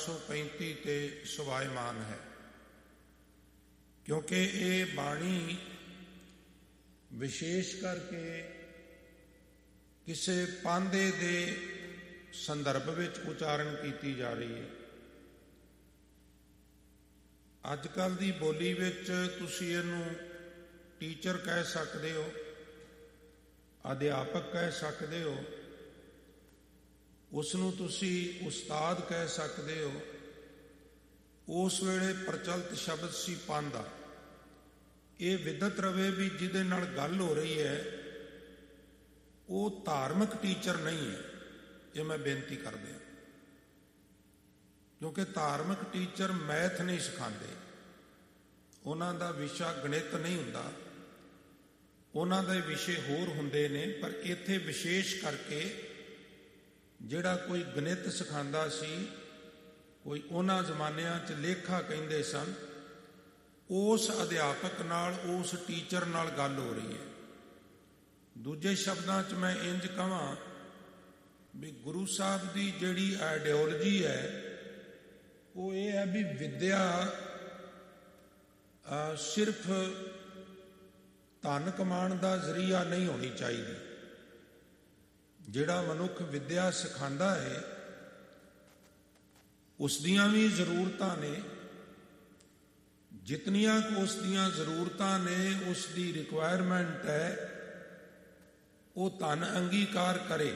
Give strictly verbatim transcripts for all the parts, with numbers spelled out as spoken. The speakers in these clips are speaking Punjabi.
ਸੌ ਪੈਂਤੀ ਤੇ ਸਵਾਇਮਾਨ ਹੈ, ਕਿਉਂਕਿ ਇਹ ਬਾਣੀ ਵਿਸ਼ੇਸ਼ ਕਰਕੇ ਕਿਸੇ ਪਾਂਧੇ ਦੇ ਸੰਦਰਭ ਵਿੱਚ ਉਚਾਰਨ ਕੀਤੀ ਜਾ ਰਹੀ ਹੈ। ਅੱਜ ਕੱਲ੍ਹ ਦੀ ਬੋਲੀ ਵਿੱਚ ਤੁਸੀਂ ਇਹਨੂੰ ਟੀਚਰ ਕਹਿ ਸਕਦੇ ਹੋ, ਅਧਿਆਪਕ ਕਹਿ ਸਕਦੇ ਹੋ, ਉਸ ਨੂੰ ਤੁਸੀਂ ਉਸਤਾਦ ਕਹਿ ਸਕਦੇ ਹੋ। ਉਸ ਵੇਲੇ ਪ੍ਰਚਲਿਤ ਸ਼ਬਦ ਸੀ ਪਾਂਧਾ। ਇਹ ਵਿਦਤ ਰਵੇ ਵੀ ਜਿਹਦੇ ਨਾਲ ਗੱਲ ਹੋ ਰਹੀ ਹੈ ਉਹ ਧਾਰਮਿਕ ਟੀਚਰ ਨਹੀਂ ਹੈ, ਇਹ ਮੈਂ ਬੇਨਤੀ ਕਰਦਾ, ਕਿਉਂਕਿ ਧਾਰਮਿਕ ਟੀਚਰ ਮੈਥ ਨਹੀਂ ਸਿਖਾਉਂਦੇ, ਉਹਨਾਂ ਦਾ ਵਿਸ਼ਾ ਗਣਿਤ ਨਹੀਂ ਹੁੰਦਾ, ਉਹਨਾਂ ਦੇ ਵਿਸ਼ੇ ਹੋਰ ਹੁੰਦੇ ਨੇ। ਪਰ ਇੱਥੇ ਵਿਸ਼ੇਸ਼ ਕਰਕੇ ਜਿਹੜਾ ਕੋਈ ਗਣਿਤ ਸਿਖਾਉਂਦਾ ਸੀ, ਕੋਈ ਉਹਨਾਂ ਜ਼ਮਾਨਿਆਂ 'ਚ ਲੇਖਾ ਕਹਿੰਦੇ ਸਨ, ਉਸ ਅਧਿਆਪਕ ਨਾਲ, ਉਸ ਟੀਚਰ ਨਾਲ ਗੱਲ ਹੋ ਰਹੀ ਹੈ। ਦੂਜੇ ਸ਼ਬਦਾਂ 'ਚ ਮੈਂ ਇੰਜ ਕਹਾਂ ਵੀ ਗੁਰੂ ਸਾਹਿਬ ਦੀ ਜਿਹੜੀ ਆਈਡੀਓਲੋਜੀ ਹੈ ਉਹ ਇਹ ਹੈ ਵੀ ਵਿੱਦਿਆ ਸਿਰਫ ਧਨ ਕਮਾਉਣ ਦਾ ਜ਼ਰੀਆ ਨਹੀਂ ਹੋਣੀ ਚਾਹੀਦੀ। ਜਿਹੜਾ ਮਨੁੱਖ ਵਿੱਦਿਆ ਸਿਖਾਉਂਦਾ ਹੈ ਉਸ ਦੀਆਂ ਵੀ ਜ਼ਰੂਰਤਾਂ ਨੇ, ਜਿਤਨੀਆਂ ਕੁ ਉਸ ਦੀਆਂ ਜ਼ਰੂਰਤਾਂ ਨੇ, ਉਸ ਦੀ ਰਿਕੁਆਇਰਮੈਂਟ ਹੈ, ਉਹ ਧਨ ਅੰਗੀਕਾਰ ਕਰੇ।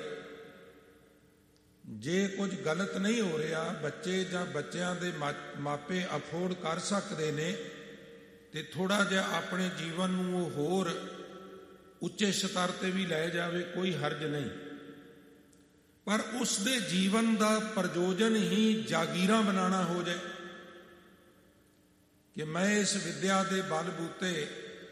ਜੇ ਕੁਝ ਗਲਤ ਨਹੀਂ ਹੋ ਰਿਹਾ, ਬੱਚੇ ਜਾਂ ਬੱਚਿਆਂ ਦੇ ਮਾਪੇ ਅਫੋਰਡ ਕਰ ਸਕਦੇ ਨੇ ਤੇ ਥੋੜ੍ਹਾ ਜਿਹਾ ਆਪਣੇ ਜੀਵਨ ਨੂੰ ਉਹ ਹੋਰ ਉੱਚੇ ਸਤਰ ਤੇ ਵੀ ਲੈ ਜਾਵੇ, ਕੋਈ ਹਰਜ ਨਹੀਂ। ਪਰ ਉਸ ਦੇ ਜੀਵਨ ਦਾ ਪ੍ਰਯੋਜਨ ਹੀ ਜਾਗੀਰਾਂ ਬਣਾਉਣਾ ਹੋ ਜਾਏ ਕਿ ਮੈਂ ਇਸ ਵਿੱਦਿਆ ਦੇ ਬਲ ਬੂਤੇ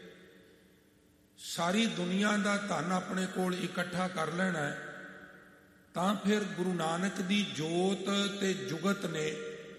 ਸਾਰੀ ਦੁਨੀਆ ਦਾ ਧਨ ਆਪਣੇ ਕੋਲ ਇਕੱਠਾ ਕਰ ਲੈਣਾ ਹੈ, ਤਾਂ ਫਿਰ ਗੁਰੂ ਨਾਨਕ ਦੀ ਜੋਤ ਤੇ ਜੁਗਤ ਨੇ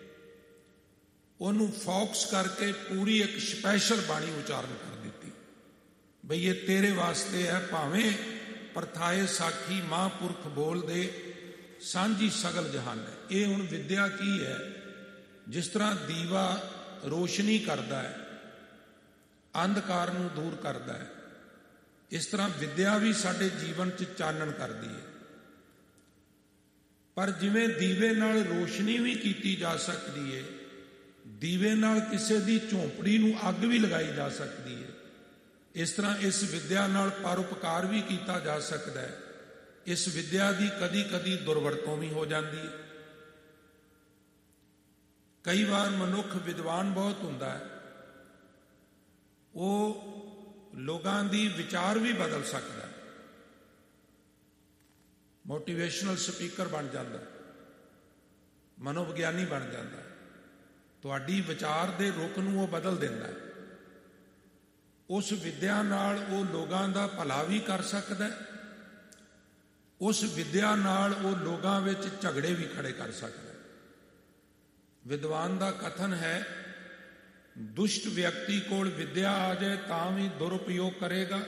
ਉਹਨੂੰ ਫੋਕਸ ਕਰਕੇ ਪੂਰੀ ਇੱਕ ਸਪੈਸ਼ਲ ਬਾਣੀ ਉਚਾਰਨ ਕਰ ਦਿੱਤੀ ਬਈ ਇਹ ਤੇਰੇ ਵਾਸਤੇ ਹੈ। ਭਾਵੇਂ ਪ੍ਰਥਾਏ ਸਾਖੀ ਮਹਾਂਪੁਰਖ ਬੋਲਦੇ ਸਾਂਝੀ ਸਗਲ ਜਹਾਨ ਹੈ। ਇਹ ਹੁਣ ਵਿੱਦਿਆ ਕੀ ਹੈ? ਜਿਸ ਤਰ੍ਹਾਂ ਦੀਵਾ ਰੋਸ਼ਨੀ ਕਰਦਾ ਹੈ, ਅੰਧਕਾਰ ਨੂੰ ਦੂਰ ਕਰਦਾ ਹੈ, ਇਸ ਤਰ੍ਹਾਂ ਵਿੱਦਿਆ ਵੀ ਸਾਡੇ ਜੀਵਨ 'ਚ ਚਾਨਣ ਕਰਦੀ ਹੈ। ਪਰ ਜਿਵੇਂ ਦੀਵੇ ਨਾਲ ਰੋਸ਼ਨੀ ਵੀ ਕੀਤੀ ਜਾ ਸਕਦੀ ਹੈ, ਦੀਵੇ ਨਾਲ ਕਿਸੇ ਦੀ ਝੌਂਪੜੀ ਨੂੰ ਅੱਗ ਵੀ ਲਗਾਈ ਜਾ ਸਕਦੀ ਹੈ, ਇਸ ਤਰ੍ਹਾਂ ਇਸ ਵਿੱਦਿਆ ਨਾਲ ਪਰਉਪਕਾਰ ਵੀ ਕੀਤਾ ਜਾ ਸਕਦਾ ਹੈ। ਇਸ ਵਿੱਦਿਆ ਦੀ ਕਦੀ ਕਦੀ ਦੁਰਵਰਤੋਂ ਵੀ ਹੋ ਜਾਂਦੀ ਹੈ। ਕਈ ਵਾਰ ਮਨੁੱਖ ਵਿਦਵਾਨ ਬਹੁਤ ਹੁੰਦਾ ਹੈ, ਉਹ ਲੋਕਾਂ ਦੀ ਵਿਚਾਰ ਵੀ ਬਦਲ ਸਕਦਾ ਹੈ, ਮੋਟੀਵੇਸ਼ਨਲ ਸਪੀਕਰ ਬਣ ਜਾਂਦਾ, ਮਨੋਵਿਗਿਆਨੀ ਬਣ ਜਾਂਦਾ, ਤੁਹਾਡੀ ਵਿਚਾਰ ਦੇ ਰੁਖ ਨੂੰ ਉਹ ਬਦਲ ਦਿੰਦਾ। ਉਸ ਵਿੱਦਿਆ ਨਾਲ ਉਹ ਲੋਕਾਂ ਦਾ ਭਲਾ ਵੀ ਕਰ ਸਕਦਾ, ਉਸ ਵਿੱਦਿਆ ਨਾਲ ਉਹ ਲੋਕਾਂ ਵਿੱਚ ਝਗੜੇ ਵੀ ਖੜੇ ਕਰ ਸਕਦਾ। ਵਿਦਵਾਨ ਦਾ ਕਥਨ ਹੈ, ਦੁਸ਼ਟ ਵਿਅਕਤੀ ਕੋਲ ਵਿੱਦਿਆ ਆ ਜਾਏ ਤਾਂ ਵੀ ਦੁਰਉਪਯੋਗ ਕਰੇਗਾ,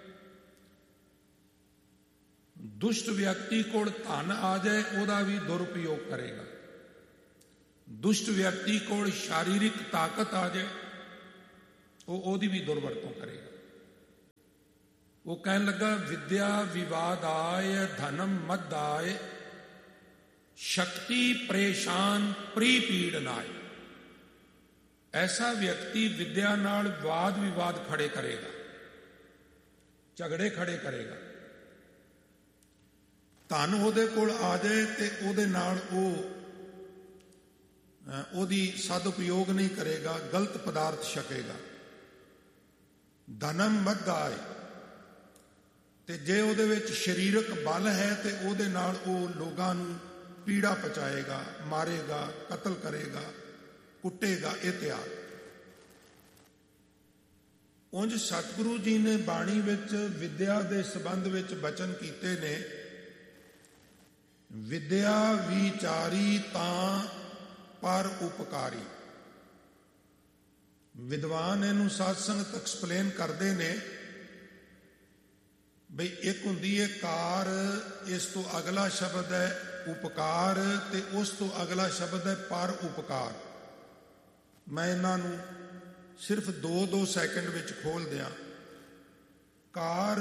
ਦੁਸ਼ਟ ਵਿਅਕਤੀ ਕੋਲ ਧਨ ਆ ਜਾਏ ਉਹਦਾ ਵੀ ਦੁਰਉਪਯੋਗ ਕਰੇਗਾ, ਦੁਸ਼ਟ ਵਿਅਕਤੀ ਕੋਲ ਸ਼ਾਰੀਰਿਕ ਤਾਕਤ ਆ ਜਾਏ ਉਹ ਉਹਦੀ ਵੀ ਦੁਰਵਰਤੋਂ ਕਰੇਗਾ। ਉਹ ਕਹਿਣ ਲੱਗਾ, ਵਿਦਿਆ ਵਿਵਾਦਾਏ ਧਨਮ ਮਦਾਏ ਸ਼ਕਤੀ ਪਰੇਸ਼ਾਨ ਪ੍ਰੀ ਪੀੜਨਾਏ। ਐਸਾ ਵਿਅਕਤੀ ਵਿਦਿਆ ਨਾਲ ਵਾਦ ਵਿਵਾਦ ਖੜੇ ਕਰੇਗਾ, ਝਗੜੇ ਖੜੇ ਕਰੇਗਾ। ਧਨ ਉਹਦੇ ਕੋਲ ਆ ਜਾਏ ਤੇ ਉਹਦੇ ਨਾਲ ਉਹ ਉਹਦੀ ਸਦਉਪਯੋਗ ਨਹੀਂ ਕਰੇਗਾ, ਗਲਤ ਪਦਾਰਥ ਛਕੇਗਾ। ਧਨਮ ਮਦਾਏ, ਤੇ ਜੇ ਉਹਦੇ ਵਿੱਚ ਸਰੀਰਕ ਬਲ ਹੈ ਤੇ ਉਹਦੇ ਨਾਲ ਉਹ ਲੋਕਾਂ ਨੂੰ ਪੀੜਾ ਪਹੁੰਚਾਏਗਾ, ਮਾਰੇਗਾ, ਕਤਲ ਕਰੇਗਾ, ਕੁੱਟੇਗਾ, ਇਤਿਆਦਿ। ਉਂਝ ਸਤਿਗੁਰੂ ਜੀ ਨੇ ਬਾਣੀ ਵਿੱਚ ਵਿੱਦਿਆ ਦੇ ਸੰਬੰਧ ਵਿੱਚ ਬਚਨ ਕੀਤੇ ਨੇ, ਵਿਦਿਆ ਵਿਚਾਰੀ ਤਾਂ ਪਰ ਉਪਕਾਰੀ। ਵਿਦਵਾਨ ਇਹਨੂੰ ਸਾਧ ਸੰਗਤ ਐਕਸਪਲੇਨ ਕਰਦੇ ਨੇ ਬਈ ਇੱਕ ਹੁੰਦੀ ਹੈ ਕਾਰ, ਇਸ ਤੋਂ ਅਗਲਾ ਸ਼ਬਦ ਹੈ ਉਪਕਾਰ ਤੇ ਉਸ ਤੋਂ ਅਗਲਾ ਸ਼ਬਦ ਹੈ ਪਰ ਉਪਕਾਰ। ਮੈਂ ਇਹਨਾਂ ਨੂੰ ਸਿਰਫ ਦੋ ਦੋ ਸੈਕਿੰਡ ਵਿੱਚ ਖੋਲ ਦਿਆਂ। ਕਾਰ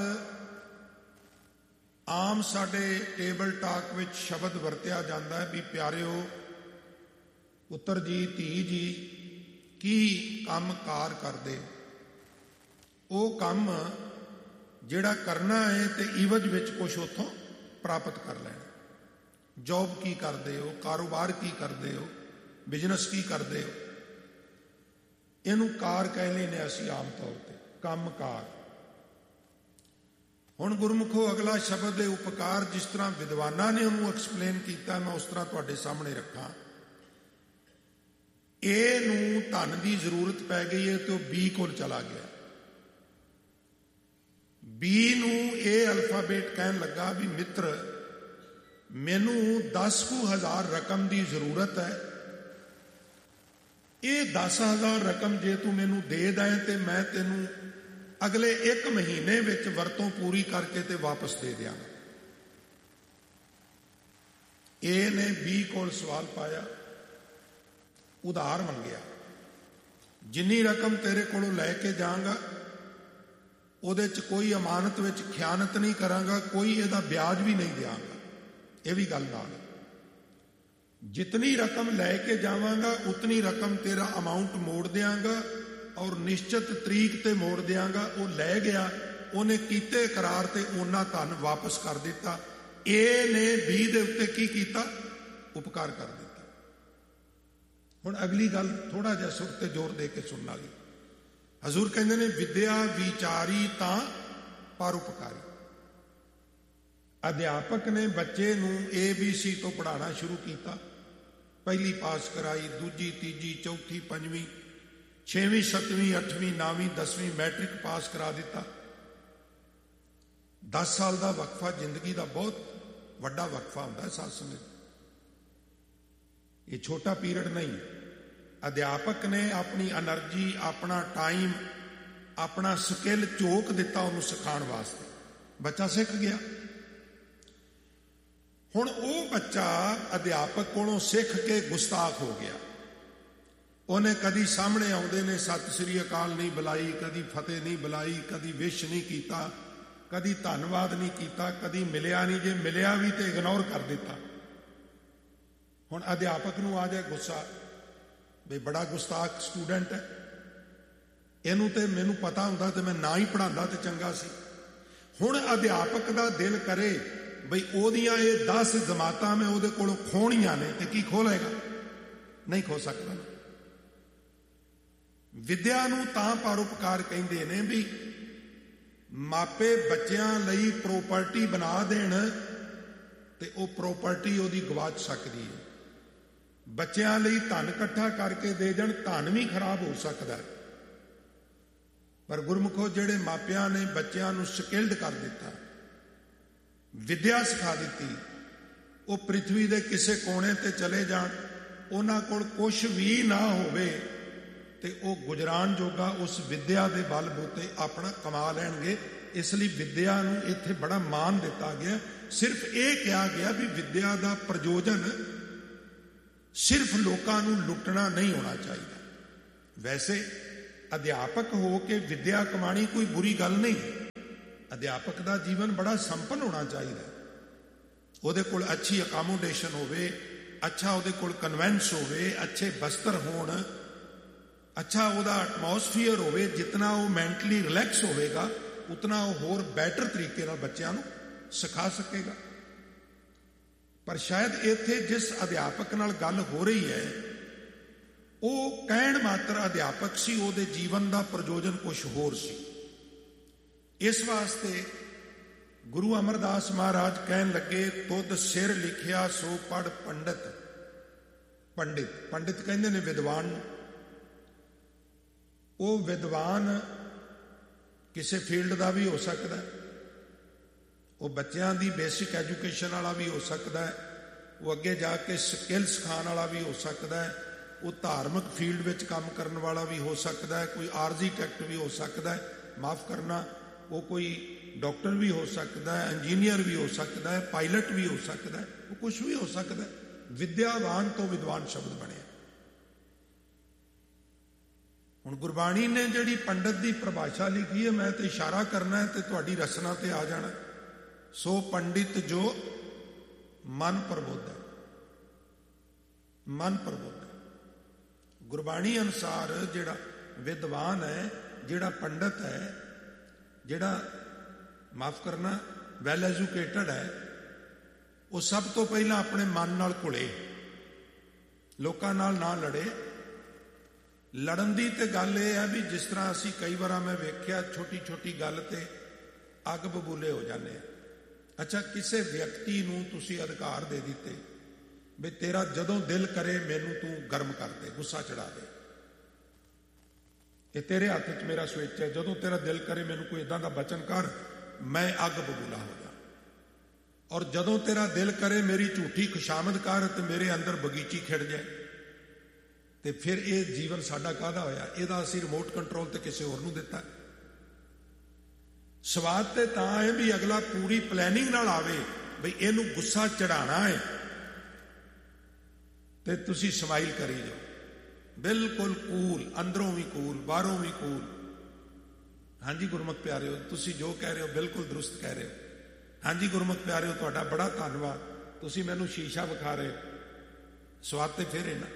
ਆਮ ਸਾਡੇ ਟੇਬਲ ਟਾਕ ਵਿੱਚ ਸ਼ਬਦ ਵਰਤਿਆ ਜਾਂਦਾ ਹੈ ਵੀ ਪਿਆਰਿਓ, ਪੁੱਤਰ ਜੀ, ਧੀ ਜੀ, ਕੀ ਕੰਮ ਕਾਰ ਕਰਦੇ? ਉਹ ਕੰਮ ਜਿਹੜਾ ਕਰਨਾ ਹੈ ਤੇ ਇਵਜ ਵਿੱਚ ਕੁਛ ਉੱਥੋਂ ਪ੍ਰਾਪਤ ਕਰ ਲੈਣਾ। ਜੌਬ ਕੀ ਕਰਦੇ ਹੋ, ਕਾਰੋਬਾਰ ਕੀ ਕਰਦੇ ਹੋ, ਬਿਜ਼ਨਸ ਕੀ ਕਰਦੇ ਹੋ, ਇਹਨੂੰ ਕਾਰ ਕਹਿ ਲੈਂਦੇ ਅਸੀਂ ਆਮ ਤੌਰ ਤੇ, ਕੰਮ ਕਾਰ। ਹੁਣ ਗੁਰਮੁਖੋ ਅਗਲਾ ਸ਼ਬਦ ਹੈ ਉਪਕਾਰ। ਜਿਸ ਤਰ੍ਹਾਂ ਵਿਦਵਾਨਾਂ ਨੇ ਉਹਨੂੰ ਐਕਸਪਲੇਨ ਕੀਤਾ, ਮੈਂ ਉਸ ਤਰ੍ਹਾਂ ਤੁਹਾਡੇ ਸਾਹਮਣੇ ਰੱਖਾਂ। ਏ ਨੂੰ ਧਨ ਦੀ ਜ਼ਰੂਰਤ ਪੈ ਗਈ ਹੈ ਤੇ ਉਹ ਬੀ ਕੋਲ ਚਲਾ ਗਿਆ। ਬੀ ਨੂੰ ਇਹ ਅਲਫਾਬੇਟ ਕਹਿਣ ਲੱਗਾ ਵੀ ਮਿੱਤਰ, ਮੈਨੂੰ ਦਸ ਕੁ ਹਜ਼ਾਰ ਰਕਮ ਦੀ ਜ਼ਰੂਰਤ ਹੈ। ਇਹ ਦਸ ਹਜ਼ਾਰ ਰਕਮ ਜੇ ਤੂੰ ਮੈਨੂੰ ਦੇ ਦੇਂ ਤੇ ਮੈਂ ਤੈਨੂੰ ਅਗਲੇ ਇੱਕ ਮਹੀਨੇ ਵਿੱਚ ਵਰਤੋਂ ਪੂਰੀ ਕਰਕੇ ਤੇ ਵਾਪਸ ਦੇ ਦਿਆਂ। ਏ ਨੇ ਬੀ ਕੋਲ ਸਵਾਲ ਪਾਇਆ, ਉਧਾਰ ਮੰਗਿਆ। ਜਿੰਨੀ ਰਕਮ ਤੇਰੇ ਕੋਲੋਂ ਲੈ ਕੇ ਜਾਵਾਂਗਾ ਉਹਦੇ 'ਚ ਕੋਈ ਅਮਾਨਤ ਵਿੱਚ ਖਿਆਨਤ ਨਹੀਂ ਕਰਾਂਗਾ, ਕੋਈ ਇਹਦਾ ਵਿਆਜ ਵੀ ਨਹੀਂ ਦਿਆਂਗਾ। ਇਹ ਵੀ ਗੱਲ ਨਾਲ, ਜਿਤਨੀ ਰਕਮ ਲੈ ਕੇ ਜਾਵਾਂਗਾ ਉਤਨੀ ਰਕਮ ਤੇਰਾ ਅਮਾਉਂਟ ਮੋੜ ਦਿਆਂਗਾ ਔਰ ਨਿਸ਼ਚਿਤ ਤਰੀਕ ਤੇ ਮੋੜ ਦਿਆਂਗਾ। ਉਹ ਲੈ ਗਿਆ, ਉਹਨੇ ਕੀਤੇ ਕਰਾਰ ਤੇ ਉਹਨਾਂ ਧਨ ਵਾਪਸ ਕਰ ਦਿੱਤਾ। ਏ ਨੇ ਬੀ ਦੇ ਉੱਤੇ ਕੀ ਕੀਤਾ? ਉਪਕਾਰ ਕਰ ਦਿੱਤਾ। ਹੁਣ ਅਗਲੀ ਗੱਲ ਥੋੜਾ ਜਿਹਾ ਸੁਰ ਤੇ ਜ਼ੋਰ ਦੇ ਕੇ ਸੁਣਨ ਵਾਲੀ। ਹਜ਼ੂਰ ਕਹਿੰਦੇ ਨੇ ਵਿਦਿਆ ਵਿਚਾਰੀ ਤਾਂ ਪਰ ਉਪਕਾਰੀ। ਅਧਿਆਪਕ ਨੇ ਬੱਚੇ ਨੂੰ ਏ ਬੀ ਸੀ ਤੋਂ ਪੜ੍ਹਾਉਣਾ ਸ਼ੁਰੂ ਕੀਤਾ। ਪਹਿਲੀ ਪਾਸ ਕਰਾਈ, ਦੂਜੀ, ਤੀਜੀ, ਚੌਥੀ, ਪੰਜਵੀਂ, ਛੇਵੀਂ, ਸੱਤਵੀਂ, ਅੱਠਵੀਂ, ਨੌਵੀਂ, ਦਸਵੀਂ, ਮੈਟ੍ਰਿਕ ਪਾਸ ਕਰਾ ਦਿੱਤਾ। ਦਸ ਸਾਲ ਦਾ ਵਕਫਾ ਜ਼ਿੰਦਗੀ ਦਾ ਬਹੁਤ ਵੱਡਾ ਵਕਫਾ ਹੁੰਦਾ ਹੈ ਸਾਧ ਸੰਗਤ। ਇਹ ਛੋਟਾ ਪੀਰੀਅਡ ਨਹੀਂ। ਅਧਿਆਪਕ ਨੇ ਆਪਣੀ એનર્ਜੀ, ਆਪਣਾ ਟਾਈਮ, ਆਪਣਾ ਸਕਿੱਲ ਝੋਕ ਦਿੱਤਾ ਉਹਨੂੰ ਸਿਖਾਉਣ ਵਾਸਤੇ। ਬੱਚਾ ਸਿੱਖ ਗਿਆ। ਹੁਣ ਉਹ ਬੱਚਾ ਅਧਿਆਪਕ ਕੋਲੋਂ ਸਿੱਖ ਕੇ ਗੁਸਤਾਖ ਹੋ ਗਿਆ। ਉਹਨੇ ਕਦੀ ਸਾਹਮਣੇ ਆਉਂਦੇ ਨੇ ਸਤਿ ਸ੍ਰੀ ਅਕਾਲ ਨਹੀਂ ਬੁਲਾਈ, ਕਦੀ ਫਤਿਹ ਨਹੀਂ ਬੁਲਾਈ, ਕਦੀ ਵਿਸ਼ ਨਹੀਂ ਕੀਤਾ, ਕਦੀ ਧੰਨਵਾਦ ਨਹੀਂ ਕੀਤਾ, ਕਦੀ ਮਿਲਿਆ ਨਹੀਂ। ਜੇ ਮਿਲਿਆ ਵੀ ਤੇ ਇਗਨੋਰ ਕਰ ਦਿੱਤਾ। ਹੁਣ ਅਧਿਆਪਕ ਨੂੰ ਆ ਜਾਏ ਗੁੱਸਾ ਵੀ ਬੜਾ ਗੁਸਤਾਖ ਸਟੂਡੈਂਟ ਹੈ, ਇਹਨੂੰ ਤੇ ਮੈਨੂੰ ਪਤਾ ਹੁੰਦਾ ਤੇ ਮੈਂ ਨਾ ਹੀ ਪੜ੍ਹਾਉਂਦਾ ਤੇ ਚੰਗਾ ਸੀ। ਹੁਣ ਅਧਿਆਪਕ ਦਾ ਦਿਲ ਕਰੇ ਬਈ ਉਹਦੀਆਂ ਇਹ ਦਸ ਜਮਾਤਾਂ ਮੈਂ ਉਹਦੇ ਕੋਲੋਂ ਖੋਣੀਆਂ ਨੇ, ਤੇ ਕੀ ਖੋਹ ਲਏਗਾ? ਨਹੀਂ ਖੋ ਸਕਦਾ। ਵਿਦਿਆ ਨੂੰ ਤਾਂ ਪਰਉਪਕਾਰ ਕਹਿੰਦੇ ਨੇ ਵੀ ਮਾਪੇ ਬੱਚਿਆਂ ਲਈ ਪ੍ਰੋਪਰਟੀ ਬਣਾ ਦੇਣ ਤੇ ਉਹ ਪ੍ਰੋਪਰਟੀ ਉਹਦੀ ਗਵਾਚ ਸਕਦੀ ਹੈ। ਬੱਚਿਆਂ ਲਈ ਧਨ ਇਕੱਠਾ ਕਰਕੇ ਦੇ ਜਾਣ, ਧਨ ਵੀ ਖਰਾਬ ਹੋ ਸਕਦਾ। ਪਰ ਗੁਰਮੁਖੋ ਜਿਹੜੇ ਮਾਪਿਆਂ ਨੇ ਬੱਚਿਆਂ ਨੂੰ ਸਕਿਲਡ ਕਰ ਦਿੱਤਾ, ਵਿਦਿਆ ਸਿਖਾ ਦਿੱਤੀ, ਉਹ ਪ੍ਰਿਥਵੀ ਦੇ ਕਿਸੇ ਕੋਨੇ ਤੇ ਚਲੇ ਜਾਣ, ਉਹਨਾਂ ਕੋਲ ਕੁਛ ਵੀ ਨਾ ਹੋਵੇ ਤੇ ਉਹ ਗੁਜਰਾਨ ਜੋਗਾ ਉਸ ਵਿਦਿਆ ਦੇ ਬਲ ਬੂਤੇ ਆਪਣਾ ਕਮਾ ਲੈਣਗੇ। ਇਸ ਲਈ ਵਿਦਿਆ ਨੂੰ ਇੱਥੇ ਬੜਾ ਮਾਨ ਦਿੱਤਾ ਗਿਆ। ਸਿਰਫ ਇਹ ਕਿਹਾ ਗਿਆ ਵੀ ਵਿਦਿਆ ਦਾ ਪ੍ਰਯੋਜਨ ਸਿਰਫ ਲੋਕਾਂ ਨੂੰ ਲੁੱਟਣਾ ਨਹੀਂ ਹੋਣਾ ਚਾਹੀਦਾ। ਵੈਸੇ ਅਧਿਆਪਕ ਹੋ ਕੇ ਵਿਦਿਆ ਕਮਾਣੀ ਕੋਈ ਬੁਰੀ ਗੱਲ ਨਹੀਂ। ਅਧਿਆਪਕ ਦਾ ਜੀਵਨ ਬੜਾ ਸੰਪੰਨ ਹੋਣਾ ਚਾਹੀਦਾ। ਉਹਦੇ ਕੋਲ ਅੱਛੀ ਅਕਾਮੋਡੇਸ਼ਨ ਹੋਵੇ, ਅੱਛਾ ਉਹਦੇ ਕੋਲ ਕਨਵੈਂਸ ਹੋਵੇ, ਅੱਛੇ ਬਸਤਰ ਹੋਣ, ਅੱਛਾ ਉਹਦਾ ਐਟਮੋਸਫੀਅਰ ਹੋਵੇ। ਜਿਤਨਾ ਉਹ ਮੈਂਟਲੀ ਰਿਲੈਕਸ ਹੋਵੇਗਾ ਉਤਨਾ ਉਹ ਹੋਰ ਬੈਟਰ ਤਰੀਕੇ ਨਾਲ ਬੱਚਿਆਂ ਨੂੰ ਸਿਖਾ ਸਕੇਗਾ। ਪਰ ਸ਼ਾਇਦ ਇੱਥੇ ਜਿਸ ਅਧਿਆਪਕ ਨਾਲ ਗੱਲ ਹੋ ਰਹੀ ਹੈ ਉਹ ਕਹਿਣ ਮਾਤਰ ਅਧਿਆਪਕ ਸੀ, ਉਹਦੇ ਜੀਵਨ ਦਾ ਪ੍ਰਯੋਜਨ ਕੁਛ ਹੋਰ ਸੀ। ਇਸ ਵਾਸਤੇ ਗੁਰੂ ਅਮਰਦਾਸ ਮਹਾਰਾਜ ਕਹਿਣ ਲੱਗੇ, ਤੁਧ ਸਿਰ ਲਿਖਿਆ ਸੋ ਪੜ ਪੰਡਿਤ। ਪੰਡਿਤ ਪੰਡਿਤ ਕਹਿੰਦੇ ਨੇ ਵਿਦਵਾਨ ਨੂੰ। ਉਹ ਵਿਦਵਾਨ ਕਿਸੇ ਫੀਲਡ ਦਾ ਵੀ ਹੋ ਸਕਦਾ, ਉਹ ਬੱਚਿਆਂ ਦੀ ਬੇਸਿਕ ਐਜੂਕੇਸ਼ਨ ਵਾਲਾ ਵੀ ਹੋ ਸਕਦਾ ਹੈ, ਉਹ ਅੱਗੇ ਜਾ ਕੇ ਸਕਿੱਲ ਸਿਖਾਉਣ ਵਾਲਾ ਵੀ ਹੋ ਸਕਦਾ ਹੈ, ਉਹ ਧਾਰਮਿਕ ਫੀਲਡ ਵਿੱਚ ਕੰਮ ਕਰਨ ਵਾਲਾ ਵੀ ਹੋ ਸਕਦਾ ਹੈ, ਕੋਈ ਆਰਜ਼ੀਟੈਕਟ ਵੀ ਹੋ ਸਕਦਾ ਹੈ, ਮਾਫ ਕਰਨਾ, ਉਹ ਕੋਈ ਡਾਕਟਰ ਵੀ ਹੋ ਸਕਦਾ ਹੈ, ਇੰਜੀਨੀਅਰ ਵੀ ਹੋ ਸਕਦਾ ਹੈ, ਪਾਇਲਟ ਵੀ ਹੋ ਸਕਦਾ ਹੈ, ਉਹ ਕੁਛ ਵੀ ਹੋ ਸਕਦਾ ਹੈ। ਵਿਦਿਆਵਾਨ ਤੋਂ ਵਿਦਵਾਨ ਸ਼ਬਦ ਬਣਿਆ। ਹੁਣ ਗੁਰਬਾਣੀ ਨੇ ਜਿਹੜੀ ਪੰਡਤ ਦੀ ਪਰਿਭਾਸ਼ਾ ਲਿਖੀ ਹੈ, ਮੈਂ ਤੇ ਇਸ਼ਾਰਾ ਕਰਨਾ ਹੈ ਤੇ ਤੁਹਾਡੀ ਰਸਨਾ ਤੇ ਆ ਜਾਣਾ। ਸੋ ਪੰਡਿਤ ਜੋ ਮਨ ਪ੍ਰਬੋਧ ਹੈ, ਮਨ ਪ੍ਰਬੋਧ ਹੈ। ਗੁਰਬਾਣੀ ਅਨੁਸਾਰ ਜਿਹੜਾ ਵਿਦਵਾਨ ਹੈ, ਜਿਹੜਾ ਪੰਡਤ ਹੈ, ਜਿਹੜਾ ਮਾਫ ਕਰਨਾ ਵੈਲ ਐਜੂਕੇਟਡ ਹੈ, ਉਹ ਸਭ ਤੋਂ ਪਹਿਲਾਂ ਆਪਣੇ ਮਨ ਨਾਲ ਘੁਲੇ, ਲੋਕਾਂ ਨਾਲ ਨਾ ਲੜੇ। ਲੜਨ ਦੀ ਤੇ ਗੱਲ ਇਹ ਹੈ ਵੀ ਜਿਸ ਤਰ੍ਹਾਂ ਅਸੀਂ ਕਈ ਵਾਰ ਮੈਂ ਵੇਖਿਆ ਛੋਟੀ ਛੋਟੀ ਗੱਲ ਤੇ ਅੱਗ ਬਬੂਲੇ ਹੋ ਜਾਂਦੇ ਆ। ਅੱਛਾ, ਕਿਸੇ ਵਿਅਕਤੀ ਨੂੰ ਤੁਸੀਂ ਅਧਿਕਾਰ ਦੇ ਦਿੱਤੇ ਵੀ ਤੇਰਾ ਜਦੋਂ ਦਿਲ ਕਰੇ ਮੈਨੂੰ ਤੂੰ ਗਰਮ ਕਰ ਦੇ, ਗੁੱਸਾ ਚੜਾ ਦੇ, ਇਹ ਤੇਰੇ ਹੱਥ 'ਚ ਮੇਰਾ ਸਵਿੱਚ ਹੈ, ਜਦੋਂ ਤੇਰਾ ਦਿਲ ਕਰੇ ਮੈਨੂੰ ਕੋਈ ਇਦਾਂ ਦਾ ਬਚਨ ਕਰ, ਮੈਂ ਅੱਗ ਬਬੂਲਾ ਹੋ ਜਾ। ਔਰ ਜਦੋਂ ਤੇਰਾ ਦਿਲ ਕਰੇ ਮੇਰੀ ਝੂਠੀ ਖੁਸ਼ਾਮਦ ਕਰ ਤੇ ਮੇਰੇ ਅੰਦਰ ਬਗੀਚੀ ਖਿੜ ਜਾਏ। ਤੇ ਫਿਰ ਇਹ ਜੀਵਨ ਸਾਡਾ ਕਾਹਦਾ ਹੋਇਆ? ਇਹਦਾ ਅਸੀਂ ਰਿਮੋਟ ਕੰਟਰੋਲ ਤੇ ਕਿਸੇ ਹੋਰ ਨੂੰ ਦਿੱਤਾ। ਸਵਾਦ ਤੇ ਤਾਂ ਹੈ ਵੀ ਅਗਲਾ ਪੂਰੀ ਪਲੈਨਿੰਗ ਨਾਲ ਆਵੇ ਬਈ ਇਹਨੂੰ ਗੁੱਸਾ ਚੜਾਣਾ ਹੈ ਤੇ ਤੁਸੀਂ ਸਮਾਈਲ ਕਰੀ ਜਾਓ, ਬਿਲਕੁਲ ਕੂਲ, ਅੰਦਰੋਂ ਵੀ ਕੂਲ, ਬਾਹਰੋਂ ਵੀ ਕੂਲ। ਹਾਂਜੀ ਗੁਰਮੁਖ ਪਿਆਰਿਓ, ਤੁਸੀਂ ਜੋ ਕਹਿ ਰਹੇ ਹੋ ਬਿਲਕੁਲ ਦਰੁਸਤ ਕਹਿ ਰਹੇ ਹੋ। ਹਾਂਜੀ ਗੁਰਮੁਖ ਪਿਆਰਿਓ, ਤੁਹਾਡਾ ਬੜਾ ਧੰਨਵਾਦ, ਤੁਸੀਂ ਮੈਨੂੰ ਸ਼ੀਸ਼ਾ ਵਿਖਾ ਰਹੇ ਹੋ। ਸਵਾਦ ਤੇ ਫਿਰ ਇਹਨਾਂ।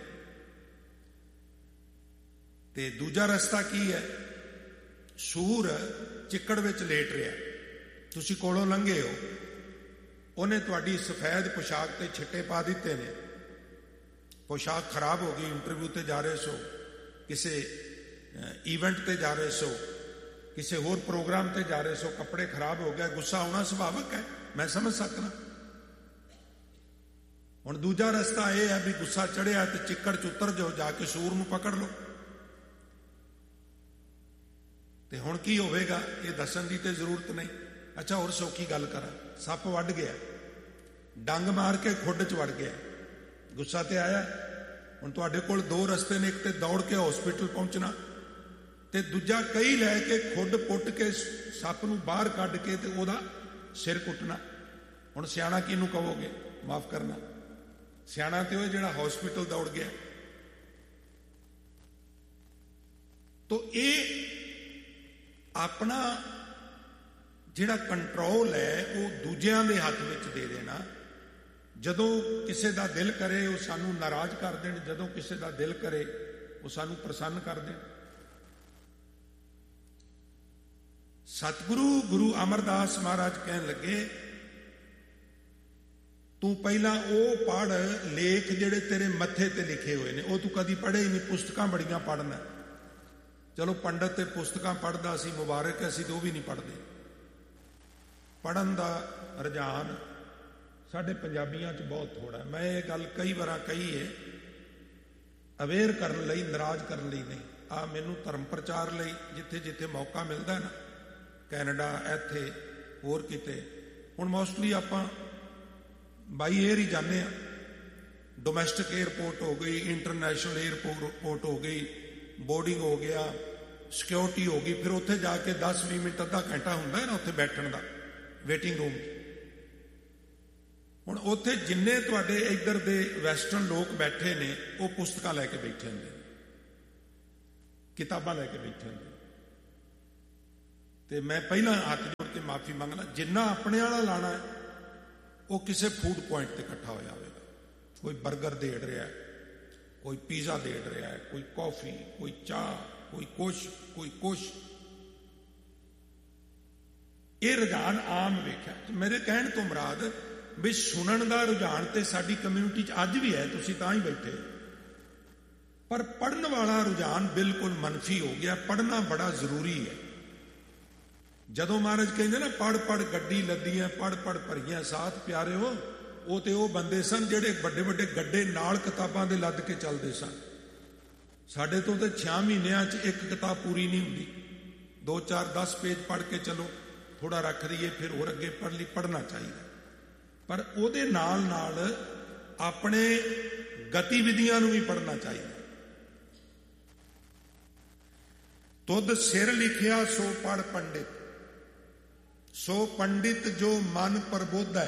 ਤੇ ਦੂਜਾ ਰਸਤਾ ਕੀ ਹੈ? ਸੂਰ ਚਿੱਕੜ ਵਿੱਚ ਲੇਟ ਰਿਹਾ, ਤੁਸੀਂ ਕੋਲੋਂ ਲੰਘੇ ਹੋ, ਉਹਨੇ ਤੁਹਾਡੀ ਸਫੈਦ ਪੋਸ਼ਾਕ ਤੇ ਛਿੱਟੇ ਪਾ ਦਿੱਤੇ ਨੇ, ਪੋਸ਼ਾਕ ਖਰਾਬ ਹੋ ਗਈ, ਇੰਟਰਵਿਊ ਤੇ ਜਾ ਰਹੇ ਸੋ, ਕਿਸੇ ਈਵੈਂਟ ਤੇ ਜਾ ਰਹੇ ਸੋ, ਕਿਸੇ ਹੋਰ ਪ੍ਰੋਗਰਾਮ ਤੇ ਜਾ ਰਹੇ ਸੋ, ਕੱਪੜੇ ਖਰਾਬ ਹੋ ਗਏ, ਗੁੱਸਾ ਆਉਣਾ ਸੁਭਾਵਿਕ ਹੈ, ਮੈਂ ਸਮਝ ਸਕਦਾ। ਹੁਣ ਦੂਜਾ ਰਸਤਾ ਇਹ ਹੈ ਵੀ ਗੁੱਸਾ ਚੜਿਆ ਤੇ ਚਿੱਕੜ ਚ ਉਤਰ ਜਾਓ, ਜਾ ਕੇ ਸੂਰ ਨੂੰ ਪਕੜ ਲਓ। ਤੇ ਹੁਣ ਕੀ ਹੋਵੇਗਾ ਇਹ ਦੱਸਣ ਦੀ ਤੇ ਜ਼ਰੂਰਤ ਨਹੀਂ। ਅੱਛਾ, ਹੋਰ ਸੌਖੀ ਗੱਲ ਕਰਾਂ, ਸੱਪ ਵੱਢ ਗਿਆ, ਡੰਗ ਮਾਰ ਕੇ ਖੁੱਡ ਚ ਵੜ ਗਿਆ, ਗੁੱਸਾ ਤੇ ਆਇਆ। ਹੁਣ ਤੁਹਾਡੇ ਕੋਲ ਦੋ ਰਸਤੇ ਨੇ, ਇੱਕ ਤੇ ਦੌੜ ਕੇ ਹਸਪੀਟਲ ਪਹੁੰਚਣਾ ਤੇ ਦੂਜਾ ਕਈ ਲੈ ਕੇ ਖੁੱਡ ਪੁੱਟ ਕੇ ਸੱਪ ਨੂੰ ਬਾਹਰ ਕੱਢ ਕੇ ਤੇ ਉਹਦਾ ਸਿਰ ਕੁੱਟਣਾ। ਹੁਣ ਸਿਆਣਾ ਕਿਹਨੂੰ ਕਹੋਗੇ? ਮਾਫ ਕਰਨਾ, ਸਿਆਣਾ ਤੇ ਉਹ ਜਿਹੜਾ ਹਸਪੀਟਲ ਦੌੜ ਗਿਆ। ਤੋ ਇਹ ਆਪਣਾ ਜਿਹੜਾ ਕੰਟਰੋਲ ਹੈ ਉਹ ਦੂਜਿਆਂ ਦੇ ਹੱਥ ਵਿੱਚ ਦੇ ਦੇਣਾ। ਜਦੋਂ ਕਿਸੇ ਦਾ ਦਿਲ ਕਰੇ ਉਹ ਸਾਨੂੰ ਨਾਰਾਜ਼ ਕਰ ਦੇਣ, ਜਦੋਂ ਕਿਸੇ ਦਾ ਦਿਲ ਕਰੇ ਉਹ ਸਾਨੂੰ ਪ੍ਰਸੰਨ ਕਰ ਦੇਣ। ਸਤਿਗੁਰੂ ਗੁਰੂ ਅਮਰਦਾਸ ਮਹਾਰਾਜ ਕਹਿਣ ਲੱਗੇ, ਤੂੰ ਪਹਿਲਾਂ ਉਹ ਪੜ੍ਹ ਲੇਖ ਜਿਹੜੇ ਤੇਰੇ ਮੱਥੇ ਤੇ ਲਿਖੇ ਹੋਏ ਨੇ, ਉਹ ਤੂੰ ਕਦੀ ਪੜ੍ਹੇ ਹੀ ਨਹੀਂ, ਪੁਸਤਕਾਂ ਬੜੀਆਂ ਪੜ੍ਹਨਾ। ਚਲੋ ਪੰਡਤ ਤੇ ਪੁਸਤਕਾਂ ਪੜ੍ਹਦਾ ਸੀ, ਮੁਬਾਰਕ, ਅਸੀਂ ਤੇ ਉਹ ਵੀ ਨਹੀਂ ਪੜ੍ਹਦੇ। ਪੜ੍ਹਨ ਦਾ ਰੁਝਾਨ ਸਾਡੇ ਪੰਜਾਬੀਆਂ 'ਚ ਬਹੁਤ ਥੋੜ੍ਹਾ। ਮੈਂ ਇਹ ਗੱਲ ਕਈ ਵਾਰ ਕਹੀ ਹੈ, ਅਵੇਅਰ ਕਰਨ ਲਈ, ਨਾਰਾਜ਼ ਕਰਨ ਲਈ ਨਹੀਂ। ਆ ਮੈਨੂੰ ਧਰਮ ਪ੍ਰਚਾਰ ਲਈ ਜਿੱਥੇ ਜਿੱਥੇ ਮੌਕਾ ਮਿਲਦਾ ਨਾ, ਕੈਨੇਡਾ, ਇੱਥੇ ਹੋਰ ਕਿਤੇ, ਹੁਣ ਮੋਸਟਲੀ ਆਪਾਂ ਬਾਈ ਏਅਰ ਹੀ ਜਾਂਦੇ ਹਾਂ। ਡੋਮੈਸਟਿਕ ਏਅਰਪੋਰਟ ਹੋ ਗਈ, ਇੰਟਰਨੈਸ਼ਨਲ ਏਅਰਪੋਰਟ ਹੋ ਗਈ, ਬੋਰਡਿੰਗ ਹੋ ਗਿਆ, ਸਿਕਿਉਰਿਟੀ ਹੋ ਗਈ, ਫਿਰ ਉੱਥੇ ਜਾ ਕੇ ਦਸ ਵੀਹ ਮਿੰਟ ਅੱਧਾ ਘੰਟਾ ਹੁੰਦਾ ਹੈ ਨਾ ਉੱਥੇ ਬੈਠਣ ਦਾ, ਵੇਟਿੰਗ ਰੂਮ 'ਚ। ਹੁਣ ਉੱਥੇ ਜਿੰਨੇ ਤੁਹਾਡੇ ਇੱਧਰ ਦੇ ਵੈਸਟਰਨ ਲੋਕ ਬੈਠੇ ਨੇ ਉਹ ਪੁਸਤਕਾਂ ਲੈ ਕੇ ਬੈਠੇ ਹੁੰਦੇ, ਕਿਤਾਬਾਂ ਲੈ ਕੇ ਬੈਠੇ ਹੁੰਦੇ। ਤੇ ਮੈਂ ਪਹਿਲਾਂ ਹੱਥ ਜੋੜ ਕੇ ਮਾਫੀ ਮੰਗਣਾ, ਜਿੰਨਾ ਆਪਣੇ ਵਾਲਾ ਲਾਣਾ ਹੈ ਉਹ ਕਿਸੇ ਫੂਡ ਪੁਆਇੰਟ ਤੇ ਇਕੱਠਾ ਹੋਇਆ ਹੋਵੇਗਾ। ਕੋਈ 버ਗਰ ਦੇੜ ਰਿਹਾ, ਕੋਈ ਪੀਜ਼ਾ ਦੇੜ ਰਿਹਾ ਹੈ, ਕੋਈ ਕੌਫੀ, ਕੋਈ ਚਾਹ, ਕੋਈ ਕੁਛ, ਕੋਈ ਕੁਛ। ਇਹ ਰੁਝਾਨ ਆਮ ਵੇਖਿਆ। ਮੇਰੇ ਕਹਿਣ ਤੋਂ ਮੁਰਾਦ ਵੀ ਸੁਣਨ ਦਾ ਰੁਝਾਨ ਤੇ ਸਾਡੀ ਕਮਿਊਨਿਟੀ 'ਚ ਅੱਜ ਵੀ ਹੈ, ਤੁਸੀਂ ਤਾਂ ਹੀ ਬੈਠੇ। ਪਰ ਪੜ੍ਹਨ ਵਾਲਾ ਰੁਝਾਨ ਬਿਲਕੁਲ ਮਨਫੀ ਹੋ ਗਿਆ। ਪੜ੍ਹਨਾ ਬੜਾ ਜ਼ਰੂਰੀ ਹੈ। ਜਦੋਂ ਮਹਾਰਾਜ ਕਹਿੰਦੇ ਨਾ ਪੜ੍ਹ ਪੜ੍ਹ ਗੱਡੀ ਲੱਦੀਆਂ, ਪੜ੍ਹ ਪੜ੍ਹ ਭਰੀਆਂ ਸਾਥ ਪਿਆਰਿਓ, ਉਹ ਤੇ ਉਹ ਬੰਦੇ ਸਨ ਜਿਹੜੇ ਵੱਡੇ ਵੱਡੇ ਗੱਡੇ ਨਾਲ ਕਿਤਾਬਾਂ ਦੇ ਲੱਦ ਕੇ ਚੱਲਦੇ ਸਨ। ਸਾਡੇ ਤੋਂ ਤੇ ਛੇ ਮਹੀਨਿਆਂ 'ਚ ਇੱਕ ਕਿਤਾਬ ਪੂਰੀ ਨਹੀਂ ਹੁੰਦੀ। ਦੋ ਚਾਰ ਦਸ ਪੇਜ ਪੜ੍ਹ ਕੇ ਚਲੋ, ਥੋੜਾ ਰੱਖ ਲਈਏ, ਫਿਰ ਹੋਰ ਅੱਗੇ ਪੜ੍ਹ ਲਈ। ਪੜ੍ਹਨਾ ਚਾਹੀਦਾ, ਪਰ ਉਹਦੇ ਨਾਲ ਨਾਲ ਆਪਣੇ ਗਤੀਵਿਧੀਆਂ ਨੂੰ ਵੀ ਪੜ੍ਹਨਾ ਚਾਹੀਦਾ। ਤੁਧ ਸਿਰ ਲਿਖਿਆ ਸੋ ਪੜ੍ਹ ਪੰਡਿਤ, ਸੋ ਪੰਡਿਤ ਜੋ ਮਨ ਪ੍ਰਬੋਧੈ,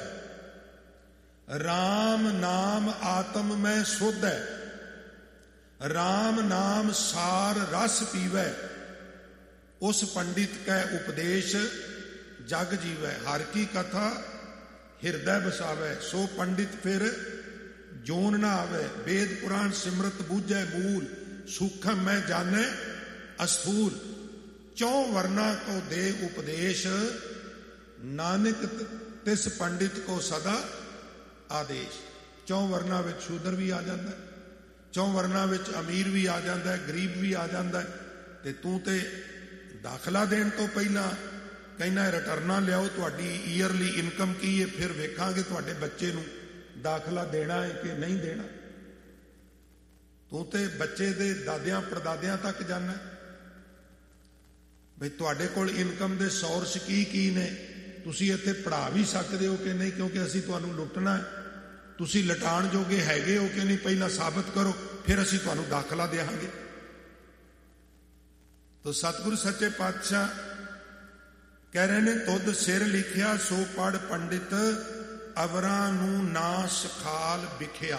ਰਾਮ ਨਾਮ ਆਤਮ ਮੈਂ ਸੋਧੈ, ਰਾਮ ਨਾਮ ਸਾਰ ਰਸ ਪੀਵੈ, ਉਸ ਪੰਡਿਤ ਕੈ ਉਪਦੇਸ਼ ਜਗ ਜੀਵੈ, ਹਰ ਕੀ ਕਥਾ ਹਿਰਦੈ ਬਸਾਵੈ, ਸੋ ਪੰਡਿਤ ਫਿਰ ਜੋਨ ਨਾ ਆਵੈ, ਵੇਦ ਪੁਰਾਣ ਸਿਮਰਤ ਬੂਝੈ ਮੂਲ, ਸੂਖਮ ਮੈਂ ਜਾਣੈ ਅਸਥੂਲ, ਚੌ ਵਰਨਾ ਕੋ ਦੇ ਉਪਦੇਸ਼, ਨਾਨਕ ਤਿਸ ਪੰਡਿਤ ਕੋ ਸਦਾ ਆਦੇਸ਼। ਚੌ ਵਰਨਾ ਵਿੱਚ ਸ਼ੂਦਰ ਵੀ ਆ ਜਾਂਦਾ, ਚੌ ਵਰਨਾ ਵਿੱਚ ਅਮੀਰ ਵੀ ਆ ਜਾਂਦਾ, ਗਰੀਬ ਵੀ ਆ ਜਾਂਦਾ, ਤੇ ਤੂੰ ਤੇ ਦਾਖਲਾ ਦੇਣ ਤੋਂ ਪਹਿਲਾਂ ਕਹਿੰਦਾ ਰਿਟਰਨਾਂ ਲਿਆਓ, ਤੁਹਾਡੀ ਈਅਰਲੀ ਇਨਕਮ ਕੀ ਹੈ, ਫਿਰ ਵੇਖਾਂਗੇ ਤੁਹਾਡੇ ਬੱਚੇ ਨੂੰ ਦਾਖਲਾ ਦੇਣਾ ਹੈ ਕਿ ਨਹੀਂ ਦੇਣਾ। ਤੂੰ ਤੇ ਬੱਚੇ ਦੇ ਦਾਦਿਆਂ ਪੜਦਾਦਿਆਂ ਤੱਕ ਜਾਣਾ ਬਈ ਤੁਹਾਡੇ ਕੋਲ ਇਨਕਮ ਦੇ ਸੋਰਸ ਕੀ ਕੀ ਨੇ, ਤੁਸੀਂ ਇੱਥੇ ਪੜ੍ਹਾ ਵੀ ਸਕਦੇ ਹੋ ਕਿ ਨਹੀਂ, ਕਿਉਂਕਿ ਅਸੀਂ ਤੁਹਾਨੂੰ ਲੁੱਟਣਾ ਹੈ, ਤੁਸੀਂ ਲਟਾਣ ਜੋਗੇ ਹੈਗੇ ਹੋ ਕਿ ਨਹੀਂ, ਪਹਿਲਾਂ ਸਾਬਤ ਕਰੋ, ਫਿਰ ਅਸੀਂ ਤੁਹਾਨੂੰ ਦਾਖਲਾ ਦੇਵਾਂਗੇ। ਤੋ ਸਤਿਗੁਰੂ ਸੱਚੇ ਪਾਤਸ਼ਾਹ ਕਹਿ ਰਹੇ ਨੇ, ਤੁਧ ਸਿਰ ਲਿਖਿਆ ਸੋ ਪੜ ਪੰਡਿਤ, ਅਵਰਾਂ ਨੂੰ ਨਾ ਸਖਾਲ ਵਿਖਿਆ।